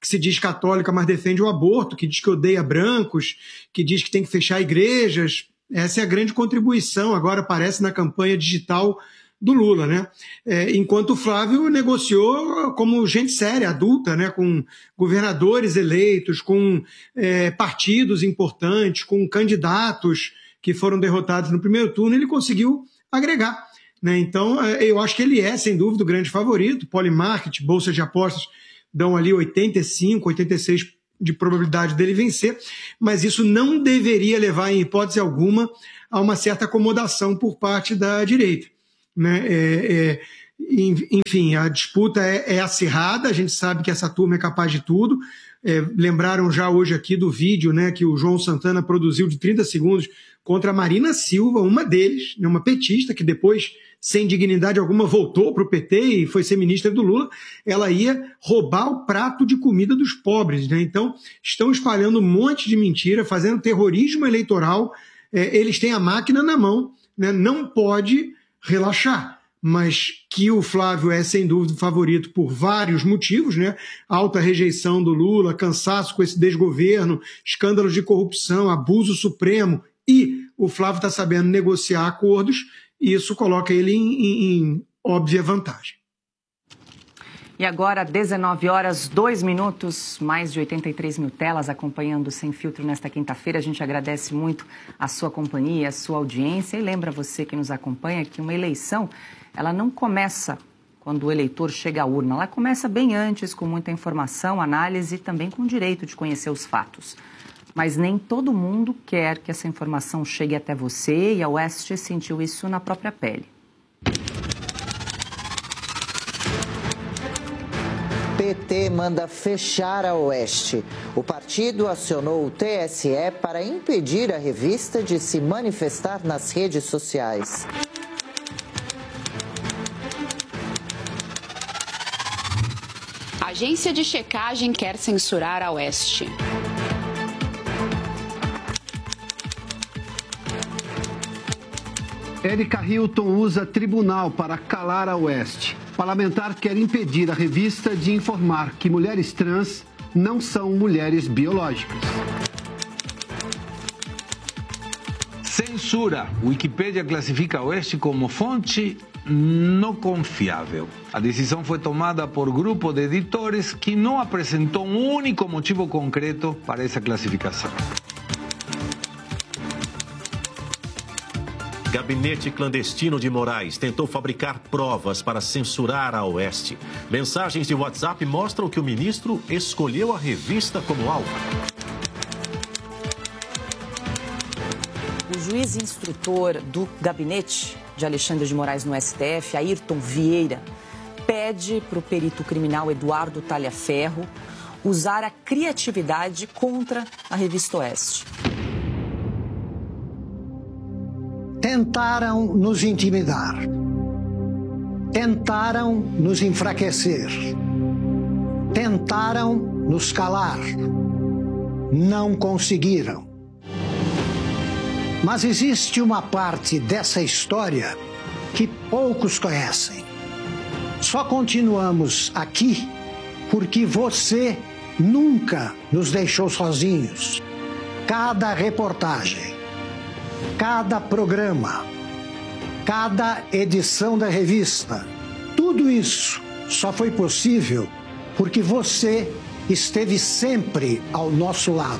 [SPEAKER 6] que se diz católica, mas defende o aborto, que diz que odeia brancos, que diz que tem que fechar igrejas. Essa é a grande contribuição, agora aparece na campanha digital do Lula, né? É, enquanto o Flávio negociou como gente séria, adulta, né? Com governadores eleitos, com é, partidos importantes, com candidatos que foram derrotados no primeiro turno, ele conseguiu agregar, né? Então, eu acho que ele é, sem dúvida, o grande favorito. Polymarket, bolsa de apostas, dão ali oitenta e cinco, oitenta e seis por cento de probabilidade dele vencer, mas isso não deveria levar, em hipótese alguma, a uma certa acomodação por parte da direita, né? É, é, enfim, a disputa é, é acirrada, a gente sabe que essa turma é capaz de tudo. É, lembraram já hoje aqui do vídeo, né, que o João Santana produziu de trinta segundos contra a Marina Silva, uma deles, né, uma petista, que depois, sem dignidade alguma, voltou para o P T e foi ser ministra do Lula. Ela ia roubar o prato de comida dos pobres, né? Então, estão espalhando um monte de mentira, fazendo terrorismo eleitoral. É, eles têm a máquina na mão, né? Não pode relaxar. Mas que o Flávio é, sem dúvida, o favorito por vários motivos, né? Alta rejeição do Lula, cansaço com esse desgoverno, escândalos de corrupção, abuso supremo, e o Flávio está sabendo negociar acordos, e isso coloca ele em, em, em óbvia vantagem.
[SPEAKER 2] E agora, dezenove horas, dois minutos, mais de oitenta e três mil telas acompanhando Sem Filtro nesta quinta-feira. A gente agradece muito a sua companhia, a sua audiência, e lembra você que nos acompanha que uma eleição, ela não começa quando o eleitor chega à urna, ela começa bem antes, com muita informação, análise e também com o direito de conhecer os fatos. Mas nem todo mundo quer que essa informação chegue até você, e a Oeste sentiu isso na própria pele.
[SPEAKER 12] P T manda fechar a Oeste. O partido acionou o T S E para impedir a revista de se manifestar nas redes sociais.
[SPEAKER 13] A agência de checagem quer censurar a Oeste.
[SPEAKER 3] Érica Hilton usa tribunal para calar a Oeste. Parlamentar quer impedir a revista de informar que mulheres trans não são mulheres biológicas.
[SPEAKER 14] Censura. Wikipédia classifica a Oeste como fonte não confiável. A decisão foi tomada por grupo de editores que não apresentou um único motivo concreto para essa classificação.
[SPEAKER 15] Gabinete clandestino de Moraes tentou fabricar provas para censurar a Oeste. Mensagens de WhatsApp mostram que o ministro escolheu a revista como alvo.
[SPEAKER 2] O juiz instrutor do gabinete de Alexandre de Moraes no S T F, Ayrton Vieira, pede para o perito criminal Eduardo Talhaferro usar a criatividade contra a revista Oeste.
[SPEAKER 16] Tentaram nos intimidar, tentaram nos enfraquecer, tentaram nos calar, não conseguiram. Mas existe uma parte dessa história que poucos conhecem. Só continuamos aqui porque você nunca nos deixou sozinhos. Cada reportagem, cada programa, cada edição da revista, tudo isso só foi possível porque você esteve sempre ao nosso lado.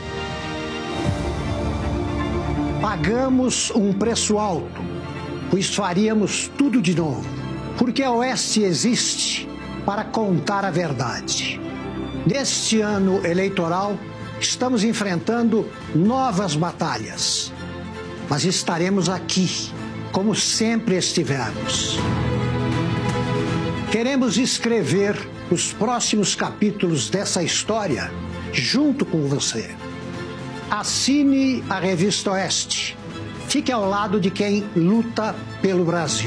[SPEAKER 16] Pagamos um preço alto, pois faríamos tudo de novo, porque a Oeste existe para contar a verdade. Neste ano eleitoral, estamos enfrentando novas batalhas. Mas estaremos aqui, como sempre estivemos. Queremos escrever os próximos capítulos dessa história junto com você. Assine a Revista Oeste. Fique ao lado de quem luta pelo Brasil.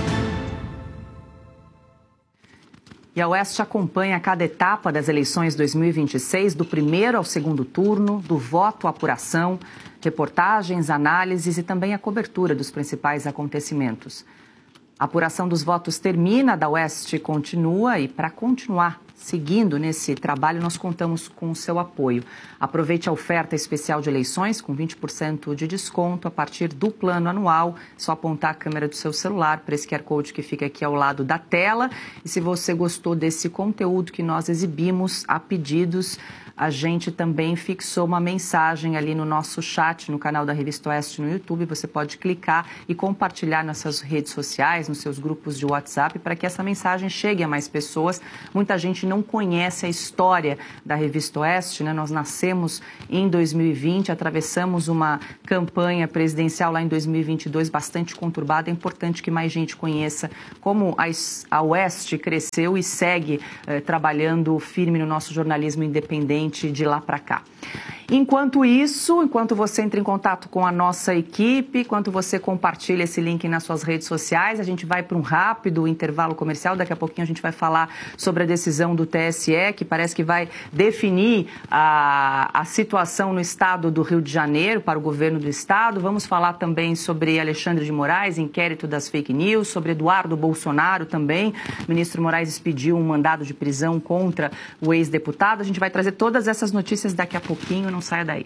[SPEAKER 2] E a Oeste acompanha cada etapa das eleições dois mil e vinte e seis, do primeiro ao segundo turno, do voto à apuração, reportagens, análises e também a cobertura dos principais acontecimentos. A apuração dos votos termina, a da Oeste continua, e para continuar seguindo nesse trabalho, nós contamos com o seu apoio. Aproveite a oferta especial de eleições com vinte por cento de desconto a partir do plano anual. É só apontar a câmera do seu celular para esse Q R Code que fica aqui ao lado da tela. E se você gostou desse conteúdo que nós exibimos a pedidos, a gente também fixou uma mensagem ali no nosso chat, no canal da Revista Oeste no YouTube. Você pode clicar e compartilhar nas suas redes sociais, nos seus grupos de WhatsApp, para que essa mensagem chegue a mais pessoas. Muita gente não conhece a história da Revista Oeste, né? Nós nascemos em dois mil e vinte, atravessamos uma campanha presidencial lá em dois mil e vinte e dois bastante conturbada. É importante que mais gente conheça como a, a Oeste cresceu e segue eh, trabalhando firme no nosso jornalismo independente de lá para cá. Enquanto isso, enquanto você entra em contato com a nossa equipe, enquanto você compartilha esse link nas suas redes sociais, a gente vai para um rápido intervalo comercial. Daqui a pouquinho a gente vai falar sobre a decisão do T S E, que parece que vai definir a, a situação no estado do Rio de Janeiro para o governo do estado. Vamos falar também sobre Alexandre de Moraes, inquérito das fake news, sobre Eduardo Bolsonaro também. O ministro Moraes expediu um mandado de prisão contra o ex-deputado. A gente vai trazer todas essas notícias daqui a pouquinho. Não saia daí.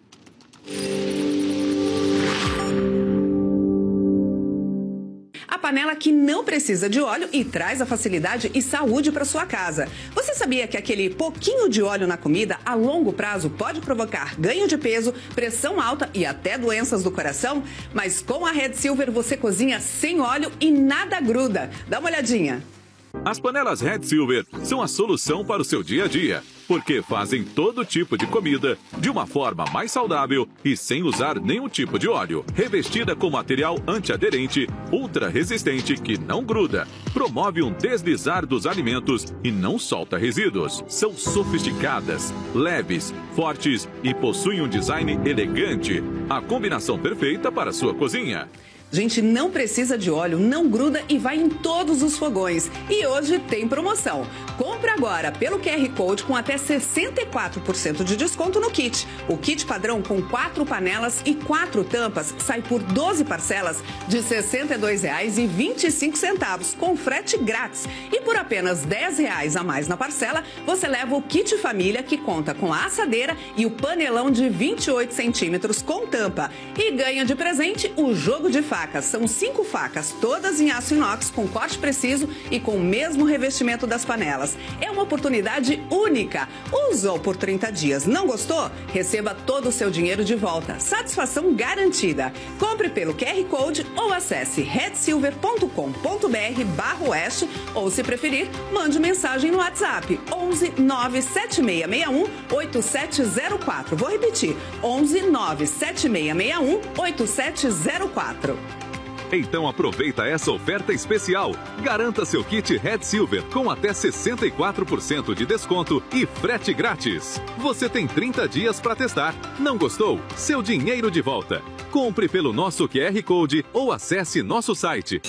[SPEAKER 17] A panela que não precisa de óleo e traz a facilidade e saúde para sua casa. Você sabia que aquele pouquinho de óleo na comida a longo prazo pode provocar ganho de peso, pressão alta e até doenças do coração? Mas com a Red Silver você cozinha sem óleo e nada gruda. Dá uma olhadinha.
[SPEAKER 9] As panelas Red Silver são a solução para o seu dia a dia, porque fazem todo tipo de comida de uma forma mais saudável e sem usar nenhum tipo de óleo. Revestida com material antiaderente, ultra resistente que não gruda, promove um deslizar dos alimentos e não solta resíduos. São sofisticadas, leves, fortes e possuem um design elegante. A combinação perfeita para a sua cozinha.
[SPEAKER 17] Gente, não precisa de óleo, não gruda e vai em todos os fogões. E hoje tem promoção. Compre agora pelo Q R Code com até sessenta e quatro por cento de desconto no kit. O kit padrão com quatro panelas e quatro tampas sai por doze parcelas de sessenta e dois reais e vinte e cinco centavos, com frete grátis. E por apenas dez reais a mais na parcela, você leva o kit família, que conta com a assadeira e o panelão de vinte e oito centímetros com tampa. E ganha de presente o jogo de facas. São cinco facas, todas em aço inox, com corte preciso e com o mesmo revestimento das panelas. É uma oportunidade única. Usou por trinta dias, não gostou? Receba todo o seu dinheiro de volta. Satisfação garantida. Compre pelo Q R Code ou acesse red silver ponto com ponto br barra oeste ou, se preferir, mande mensagem no WhatsApp onze nove sete seis seis um oito sete zero quatro. Vou repetir, onze nove sete seis seis um oito sete zero quatro.
[SPEAKER 9] Então aproveita essa oferta especial. Garanta seu kit Red Silver com até sessenta e quatro por cento de desconto e frete grátis. Você tem trinta dias para testar. Não gostou? Seu dinheiro de volta. Compre pelo nosso Q R Code ou acesse nosso site.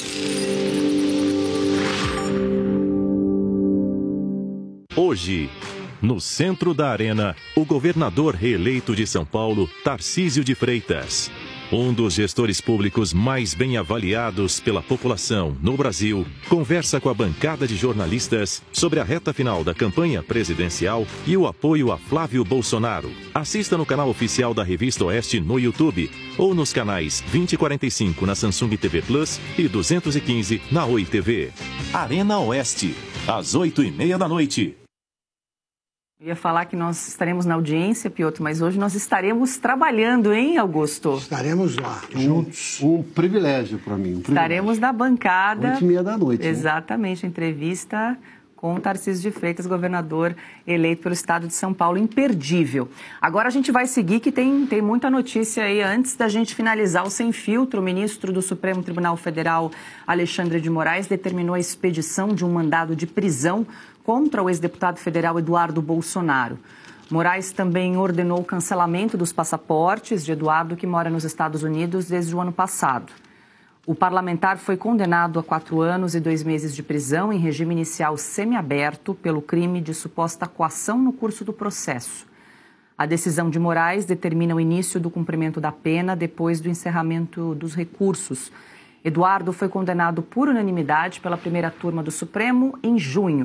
[SPEAKER 15] Hoje, no centro da arena, o governador reeleito de São Paulo, Tarcísio de Freitas. Um dos gestores públicos mais bem avaliados pela população no Brasil, conversa com a bancada de jornalistas sobre a reta final da campanha presidencial e o apoio a Flávio Bolsonaro. Assista no canal oficial da Revista Oeste no YouTube ou nos canais vinte e quarenta e cinco na Samsung T V Plus e duzentos e quinze na Oi T V. Arena Oeste, às oito e meia da noite.
[SPEAKER 2] Eu ia falar que nós estaremos na audiência, Piotr, mas hoje nós estaremos trabalhando, hein, Augusto?
[SPEAKER 3] Estaremos lá, juntos. Um, um privilégio para mim. Um
[SPEAKER 2] estaremos
[SPEAKER 3] privilégio.
[SPEAKER 2] na bancada.
[SPEAKER 3] Oito e meia da noite.
[SPEAKER 2] Exatamente, né? Entrevista com o Tarcísio de Freitas, governador eleito pelo estado de São Paulo, imperdível. Agora a gente vai seguir, que tem, tem muita notícia aí. Antes da gente finalizar o Sem Filtro, o ministro do Supremo Tribunal Federal, Alexandre de Moraes, determinou a expedição de um mandado de prisão contra o ex-deputado federal Eduardo Bolsonaro. Moraes também ordenou o cancelamento dos passaportes de Eduardo, que mora nos Estados Unidos desde o ano passado. O parlamentar foi condenado a quatro anos e dois meses de prisão em regime inicial semiaberto pelo crime de suposta coação no curso do processo. A decisão de Moraes determina o início do cumprimento da pena depois do encerramento dos recursos. Eduardo foi condenado por unanimidade pela primeira turma do Supremo em junho.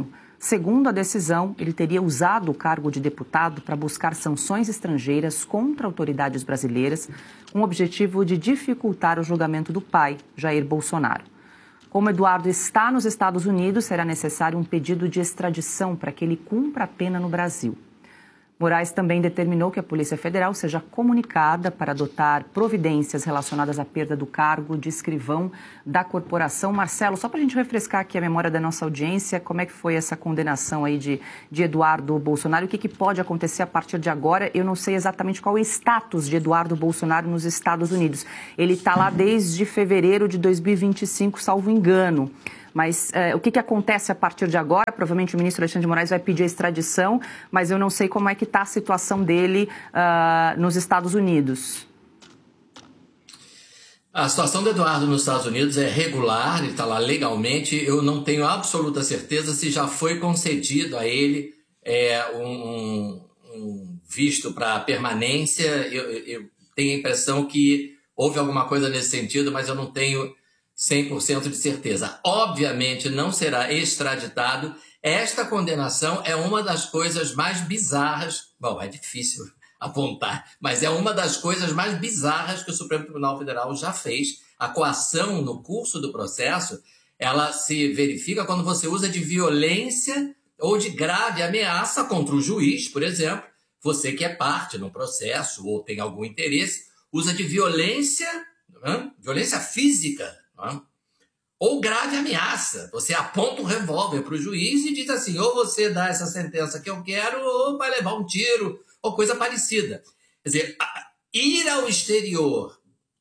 [SPEAKER 2] Segundo a decisão, ele teria usado o cargo de deputado para buscar sanções estrangeiras contra autoridades brasileiras, com o objetivo de dificultar o julgamento do pai, Jair Bolsonaro. Como Eduardo está nos Estados Unidos, será necessário um pedido de extradição para que ele cumpra a pena no Brasil. Moraes também determinou que a Polícia Federal seja comunicada para adotar providências relacionadas à perda do cargo de escrivão da corporação. Marcelo, só para a gente refrescar aqui a memória da nossa audiência, como é que foi essa condenação aí de, de Eduardo Bolsonaro? O que, que pode acontecer a partir de agora? Eu não sei exatamente qual é o status de Eduardo Bolsonaro nos Estados Unidos. Ele está lá desde fevereiro de dois mil e vinte e cinco, salvo engano. Mas eh, o que, que acontece a partir de agora? Provavelmente o ministro Alexandre de Moraes vai pedir a extradição, mas eu não sei como é que está a situação dele uh, nos Estados Unidos.
[SPEAKER 5] A situação do Eduardo nos Estados Unidos é regular, ele está lá legalmente. Eu não tenho absoluta certeza se já foi concedido a ele é, um, um visto para permanência. Eu, eu tenho a impressão que houve alguma coisa nesse sentido, mas eu não tenho cem por cento de certeza. Obviamente não será extraditado. Esta condenação é uma das coisas mais bizarras, bom, é difícil apontar, mas é uma das coisas mais bizarras que o Supremo Tribunal Federal já fez. A coação no curso do processo, ela se verifica quando você usa de violência ou de grave ameaça contra o juiz, por exemplo, você que é parte no processo ou tem algum interesse, usa de violência, né? Violência física, ou grave ameaça. Você aponta um revólver para o juiz e diz assim, ou você dá essa sentença que eu quero, ou vai levar um tiro, ou coisa parecida. Quer dizer, ir ao exterior,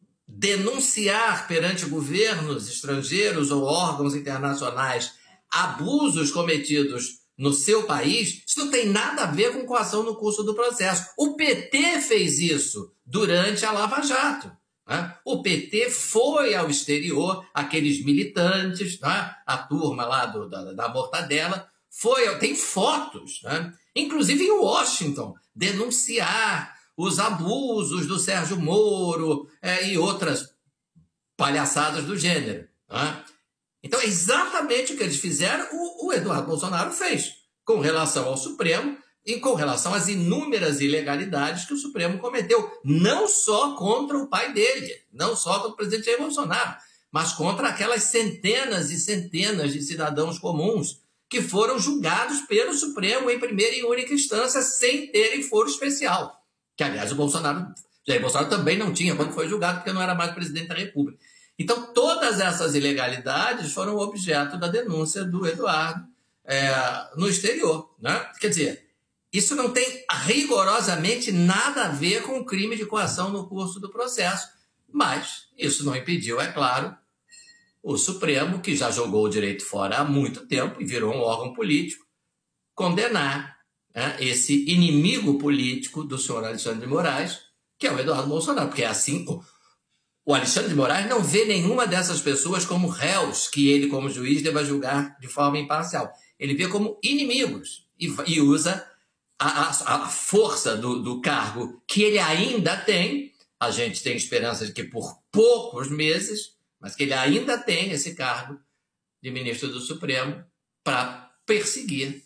[SPEAKER 5] denunciar perante governos estrangeiros ou órgãos internacionais abusos cometidos no seu país, isso não tem nada a ver com coação no curso do processo. O P T fez isso durante a Lava Jato. Né? O P T foi ao exterior, aqueles militantes, né? A turma lá do, da, da Mortadela, foi, tem fotos, né? Inclusive em Washington, denunciar os abusos do Sérgio Moro é, e outras palhaçadas do gênero. Né? Então é exatamente o que eles fizeram, o, o Eduardo Bolsonaro fez, com relação ao Supremo, e com relação às inúmeras ilegalidades que o Supremo cometeu, não só contra o pai dele, não só contra o presidente Jair Bolsonaro, mas contra aquelas centenas e centenas de cidadãos comuns que foram julgados pelo Supremo em primeira e única instância sem terem foro especial. Que, aliás, o Bolsonaro, Jair Bolsonaro também não tinha quando foi julgado, porque não era mais presidente da República. Então, todas essas ilegalidades foram objeto da denúncia do Eduardo é, no exterior. Né? Quer dizer, isso não tem rigorosamente nada a ver com o crime de coação no curso do processo, mas isso não impediu, é claro, o Supremo, que já jogou o direito fora há muito tempo e virou um órgão político, condenar, né, esse inimigo político do senhor Alexandre de Moraes, que é o Eduardo Bolsonaro, porque é assim, o Alexandre de Moraes não vê nenhuma dessas pessoas como réus que ele, como juiz, deva julgar de forma imparcial. Ele vê como inimigos e, e usa A, a, a força do, do cargo que ele ainda tem, a gente tem esperança de que por poucos meses, mas que ele ainda tem esse cargo de ministro do Supremo para perseguir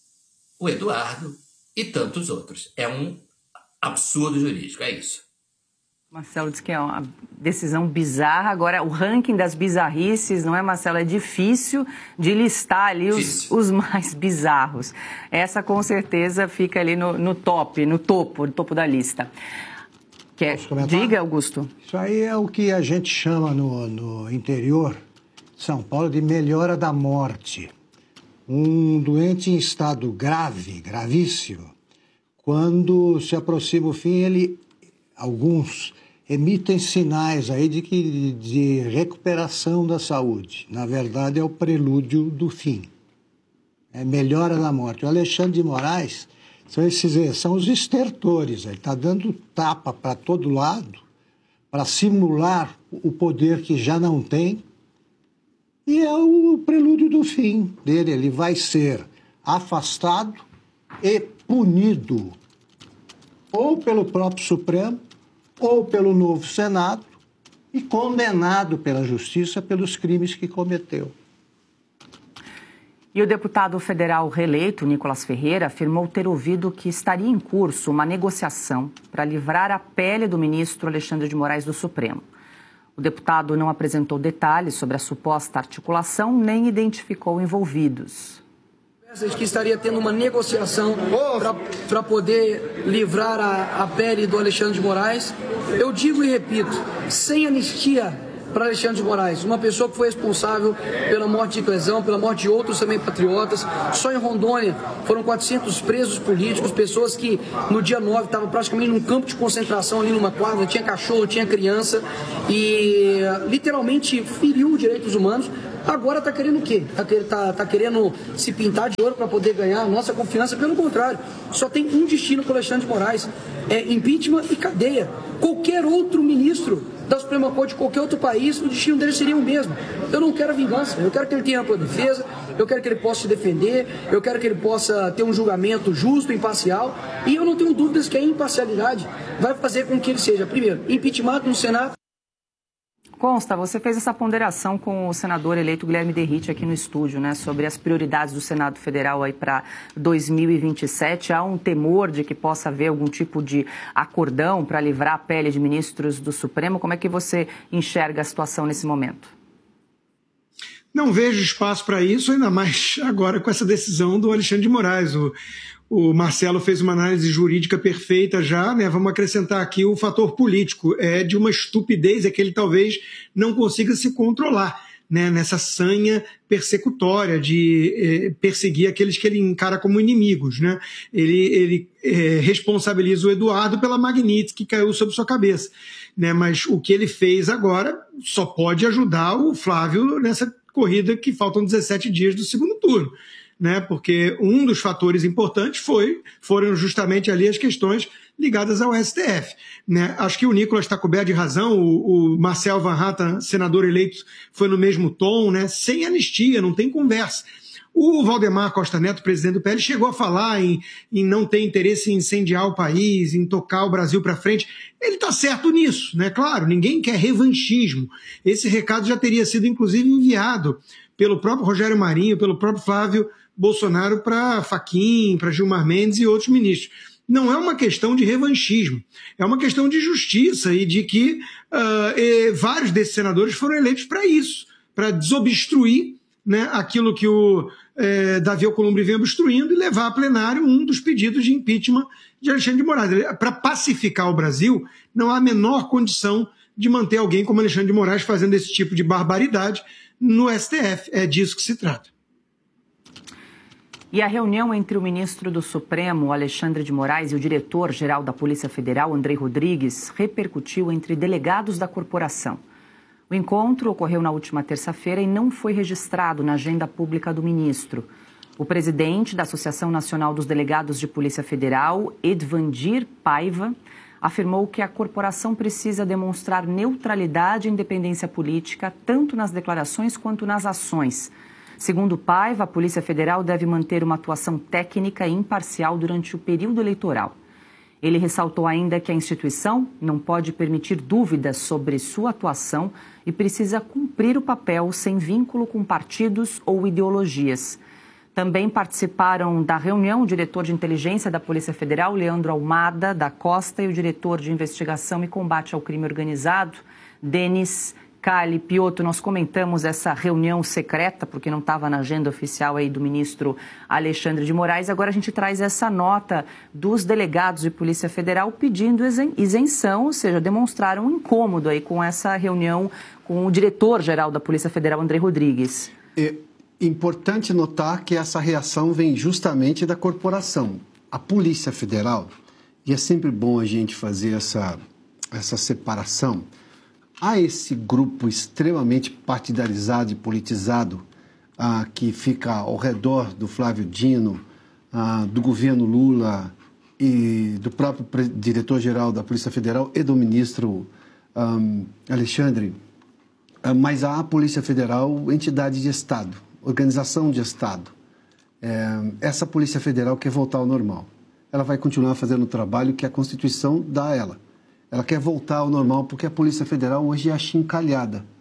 [SPEAKER 5] o Eduardo e tantos outros. É um absurdo jurídico, é isso.
[SPEAKER 2] Marcelo disse que é uma decisão bizarra. Agora, o ranking das bizarrices, não é, Marcelo? É difícil de listar ali os, os mais bizarros. Essa, com certeza, fica ali no, no top, no topo, no topo da lista. Quer... Diga, Augusto.
[SPEAKER 16] Isso aí é o que a gente chama no, no interior de São Paulo de melhora da morte. Um doente em estado grave, gravíssimo, quando se aproxima o fim, ele... Alguns emitem sinais aí de, que, de recuperação da saúde. Na verdade, é o prelúdio do fim. É melhora da morte. O Alexandre de Moraes são, esses, são os estertores. Ele está dando tapa para todo lado para simular o poder que já não tem. E é o prelúdio do fim dele. Ele vai ser afastado e punido ou pelo próprio Supremo, ou pelo novo Senado, e condenado pela Justiça pelos crimes que cometeu.
[SPEAKER 2] E o deputado federal reeleito, Nicolas Ferreira, afirmou ter ouvido que estaria em curso uma negociação para livrar a pele do ministro Alexandre de Moraes do Supremo. O deputado não apresentou detalhes sobre a suposta articulação nem identificou envolvidos.
[SPEAKER 18] Que estaria tendo uma negociação para poder livrar a, a pele do Alexandre de Moraes. Eu digo e repito, sem anistia para Alexandre de Moraes, uma pessoa que foi responsável pela morte de Clezão, pela morte de outros também patriotas. Só em Rondônia foram quatrocentos presos políticos, pessoas que no dia nove estavam praticamente num campo de concentração ali numa quadra, tinha cachorro, tinha criança e literalmente feriu os direitos humanos. Agora está querendo o quê? Está tá, tá querendo se pintar de ouro para poder ganhar a nossa confiança? Pelo contrário, só tem um destino para o Alexandre de Moraes, é impeachment e cadeia. Qualquer outro ministro da Suprema Corte de qualquer outro país, o destino dele seria o mesmo. Eu não quero a vingança, eu quero que ele tenha ampla defesa, eu quero que ele possa se defender, eu quero que ele possa ter um julgamento justo, imparcial, e eu não tenho dúvidas que a imparcialidade vai fazer com que ele seja, primeiro, impeachment no Senado.
[SPEAKER 2] Consta, você fez essa ponderação com o senador eleito Guilherme Derrite aqui no estúdio, né, sobre as prioridades do Senado Federal aí para dois mil e vinte e sete. Há um temor de que possa haver algum tipo de acordão para livrar a pele de ministros do Supremo. Como é que você enxerga a situação nesse momento?
[SPEAKER 6] Não vejo espaço para isso, ainda mais agora com essa decisão do Alexandre de Moraes. O, o Marcelo fez uma análise jurídica perfeita já, né? Vamos acrescentar aqui o fator político. É de uma estupidez, é que ele talvez não consiga se controlar, né? Nessa sanha persecutória de eh, perseguir aqueles que ele encara como inimigos, né? Ele, ele eh, responsabiliza o Eduardo pela Magnitsky que caiu sobre sua cabeça, né? Mas o que ele fez agora só pode ajudar o Flávio nessa corrida que faltam dezessete dias do segundo turno, né? Porque um dos fatores importantes foi, foram justamente ali as questões ligadas ao S T F, né? Acho que o Nicolas está coberto de razão, o, o Marcel Van Hatten, senador eleito, foi no mesmo tom, né? Sem anistia, não tem conversa. O Valdemar Costa Neto, presidente do P L, chegou a falar em, em não ter interesse em incendiar o país, em tocar o Brasil para frente. Ele está certo nisso, né? Claro, ninguém quer revanchismo. Esse recado já teria sido, inclusive, enviado pelo próprio Rogério Marinho, pelo próprio Flávio Bolsonaro para Fachin, para Gilmar Mendes e outros ministros. Não é uma questão de revanchismo, é uma questão de justiça e de que uh, e vários desses senadores foram eleitos para isso, para desobstruir, né, aquilo que o eh, Davi Alcolumbre vem obstruindo e levar a plenário um dos pedidos de impeachment de Alexandre de Moraes. Para pacificar o Brasil, não há a menor condição de manter alguém como Alexandre de Moraes fazendo esse tipo de barbaridade no S T F. É disso que se trata.
[SPEAKER 2] E a reunião entre o ministro do Supremo, Alexandre de Moraes, e o diretor-geral da Polícia Federal, Andrei Rodrigues, repercutiu entre delegados da corporação. O encontro ocorreu na última terça-feira e não foi registrado na agenda pública do ministro. O presidente da Associação Nacional dos Delegados de Polícia Federal, Edvandir Paiva, afirmou que a corporação precisa demonstrar neutralidade e independência política, tanto nas declarações quanto nas ações. Segundo Paiva, a Polícia Federal deve manter uma atuação técnica e imparcial durante o período eleitoral. Ele ressaltou ainda que a instituição não pode permitir dúvidas sobre sua atuação e precisa cumprir o papel sem vínculo com partidos ou ideologias. Também participaram da reunião o diretor de inteligência da Polícia Federal, Leandro Almada da Costa, e o diretor de investigação e combate ao crime organizado, Denis Cali Piotto. Nós comentamos essa reunião secreta, porque não estava na agenda oficial aí do ministro Alexandre de Moraes. Agora a gente traz essa nota dos delegados de Polícia Federal pedindo isenção, ou seja, demonstraram um incômodo aí com essa reunião com o diretor-geral da Polícia Federal, Andrei Rodrigues.
[SPEAKER 3] É importante notar que essa reação vem justamente da corporação. A Polícia Federal, e é sempre bom a gente fazer essa, essa separação, há esse grupo extremamente partidarizado e politizado ah, que fica ao redor do Flávio Dino, ah, do governo Lula e do próprio diretor-geral da Polícia Federal e do ministro ah, Alexandre. Ah, mas há a Polícia Federal, entidade de Estado, organização de Estado. É, essa Polícia Federal quer voltar ao normal. Ela vai continuar fazendo o trabalho que a Constituição dá a ela. Ela quer voltar ao normal porque a Polícia Federal hoje é achincalhada.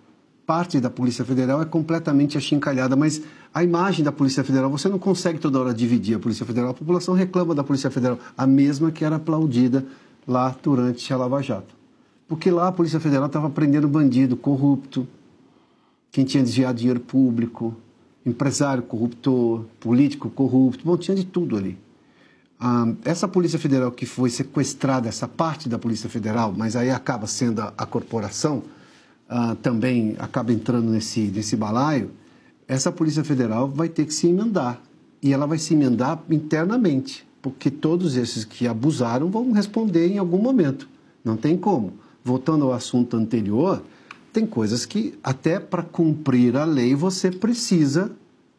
[SPEAKER 3] parte da Polícia Federal é completamente achincalhada, mas a imagem da Polícia Federal, você não consegue toda hora dividir a Polícia Federal. A população reclama da Polícia Federal, a mesma que era aplaudida lá durante a Lava Jato. Porque lá a Polícia Federal estava prendendo bandido corrupto, quem tinha desviado dinheiro público, empresário corruptor, político corrupto, bom, tinha de tudo ali. Ah, essa Polícia Federal que foi sequestrada, essa parte da Polícia Federal, mas aí acaba sendo a, a corporação, ah, também acaba entrando nesse, nesse balaio, essa Polícia Federal vai ter que se emendar. E ela vai se emendar internamente, porque todos esses que abusaram vão responder em algum momento. Não tem como. Voltando ao assunto anterior, tem coisas que até para cumprir a lei você precisa,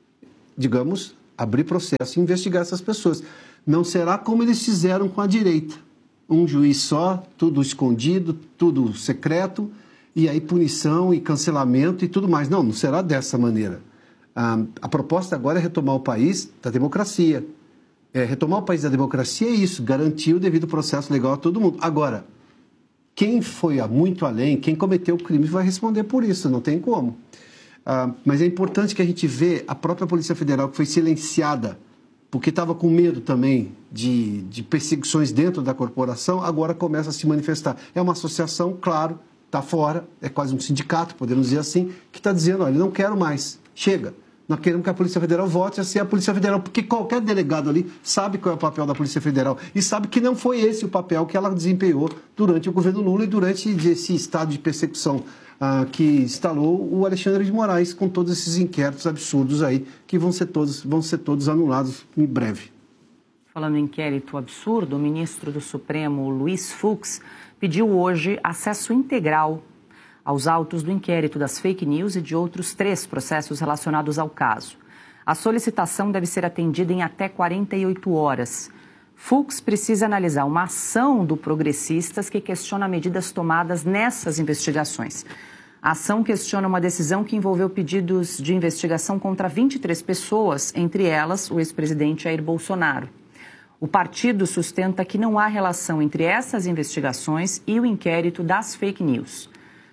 [SPEAKER 3] digamos, abrir processo e investigar essas pessoas. Não será como eles fizeram com a direita. Um juiz só, tudo escondido, tudo secreto, e aí punição e cancelamento e tudo mais. Não, não será dessa maneira. Ah, a proposta agora é retomar o país da democracia. É, retomar o país da democracia é isso, garantir o devido processo legal a todo mundo. Agora, quem foi muito além, quem cometeu o crime vai responder por isso, não tem como. Ah, mas é importante que a gente vê a própria Polícia Federal que foi silenciada porque estava com medo também de, de perseguições dentro da corporação, agora começa a se manifestar. É uma associação, claro, está fora, é quase um sindicato, podemos dizer assim, que está dizendo, olha, não quero mais, chega. Nós queremos que a Polícia Federal volte a ser a Polícia Federal, porque qualquer delegado ali sabe qual é o papel da Polícia Federal e sabe que não foi esse o papel que ela desempenhou durante o governo Lula e durante esse estado de persecução ah, que instalou o Alexandre de Moraes, com todos esses inquéritos absurdos aí, que vão ser todos, vão ser todos anulados em breve.
[SPEAKER 2] Falando em inquérito absurdo, o ministro do Supremo, Luiz Fux, pediu hoje acesso integral aos autos do inquérito das fake news e de outros três processos relacionados ao caso. A solicitação deve ser atendida em até quarenta e oito horas. Fux precisa analisar uma ação do Progressistas que questiona medidas tomadas nessas investigações. A ação questiona uma decisão que envolveu pedidos de investigação contra vinte e três pessoas, entre elas o ex-presidente Jair Bolsonaro. O partido sustenta que não há relação entre essas investigações e o inquérito das fake news.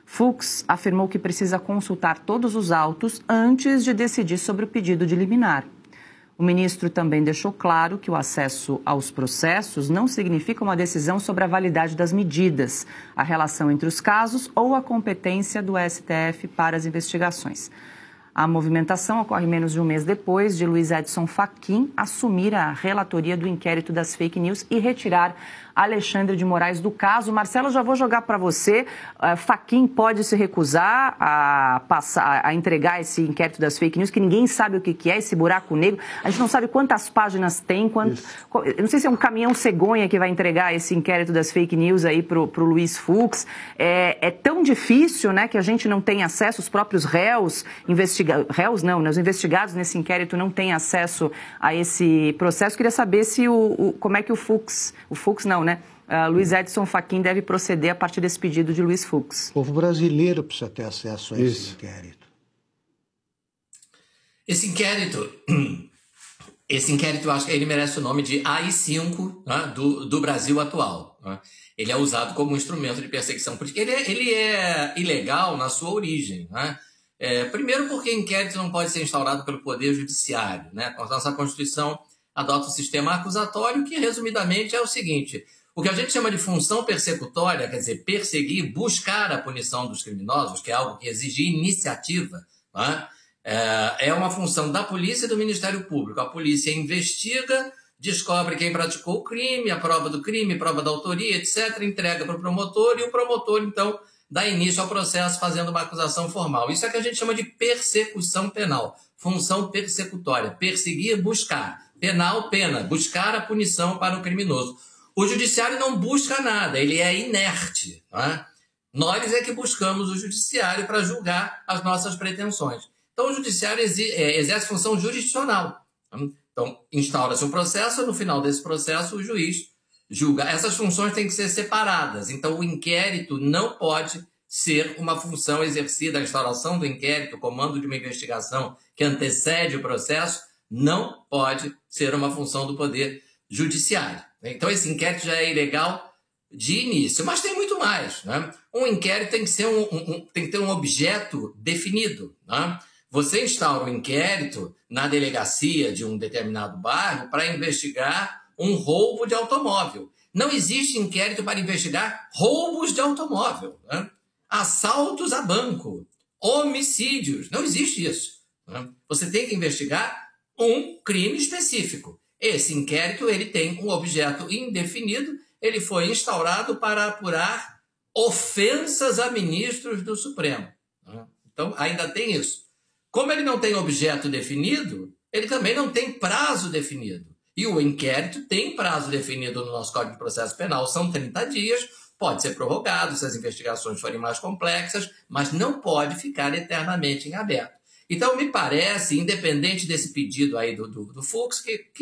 [SPEAKER 2] Fux afirmou que precisa consultar todos os autos antes de decidir sobre o pedido de liminar. O ministro também deixou claro que o acesso aos processos não significa uma decisão sobre a validade das medidas, a relação entre os casos ou a competência do S T F para as investigações. A movimentação ocorre menos de um mês depois de Luiz Edson Fachin assumir a relatoria do inquérito das fake news e retirar Alexandre de Moraes do caso. Marcelo, já vou jogar para você. Uh, Fachin pode se recusar a, passar, a entregar esse inquérito das fake news, que ninguém sabe o que, que é, esse buraco negro. A gente não sabe quantas páginas tem. Quanto, não sei se é um caminhão cegonha que vai entregar esse inquérito das fake news aí para o Luiz Fux. É, é tão difícil, né, que a gente não tem acesso, os próprios réus, investiga... réus não, né, os investigados nesse inquérito não têm acesso a esse processo. Queria saber se o, o, como é que o Fux, o Fux não, né? Uh, Luiz Edson Fachin deve proceder a partir desse pedido de Luiz Fux.
[SPEAKER 16] O povo brasileiro precisa ter acesso a esse
[SPEAKER 3] Isso.
[SPEAKER 16] inquérito.
[SPEAKER 5] Esse inquérito, esse inquérito, eu acho que ele merece o nome de A I cinco, né, do, do Brasil atual. Né? Ele é usado como instrumento de perseguição política. Ele é, ele é ilegal na sua origem. Né? É, primeiro porque inquérito não pode ser instaurado pelo Poder Judiciário. Né? A nossa Constituição adota o sistema acusatório, que resumidamente é o seguinte: o que a gente chama de função persecutória, quer dizer, perseguir, buscar a punição dos criminosos, que é algo que exige iniciativa, né? é uma função da polícia e do Ministério Público. A polícia investiga, descobre quem praticou o crime, a prova do crime, prova da autoria, etcétera, entrega para o promotor e o promotor, então, dá início ao processo fazendo uma acusação formal. Isso é que a gente chama de persecução penal, função persecutória, perseguir, buscar. Penal, pena, buscar a punição para o criminoso. O judiciário não busca nada, ele é inerte. Né? Nós é que buscamos o judiciário para julgar as nossas pretensões. Então, o judiciário exerce função jurisdicional. Então, instaura-se um processo, no final desse processo, o juiz julga. Essas funções têm que ser separadas. Então, o inquérito não pode ser uma função exercida, a instauração do inquérito, o comando de uma investigação que antecede o processo, não pode ser uma função do Poder Judiciário. Então, esse inquérito já é ilegal de início. Mas tem muito mais, né? Um inquérito tem que, ser um, um, tem que ter um objeto definido, né? Você instaura um inquérito na delegacia de um determinado bairro para investigar um roubo de automóvel. Não existe inquérito para investigar roubos de automóvel, né? Assaltos a banco, homicídios, não existe isso, né? Você tem que investigar um crime específico. Esse inquérito ele tem um objeto indefinido, ele foi instaurado para apurar ofensas a ministros do Supremo, né? Então, ainda tem isso. Como ele não tem objeto definido, ele também não tem prazo definido. E o inquérito tem prazo definido no nosso Código de Processo Penal, são trinta dias, pode ser prorrogado se as investigações forem mais complexas, mas não pode ficar eternamente em aberto. Então, me parece, independente desse pedido aí do, do, do Fux, que, que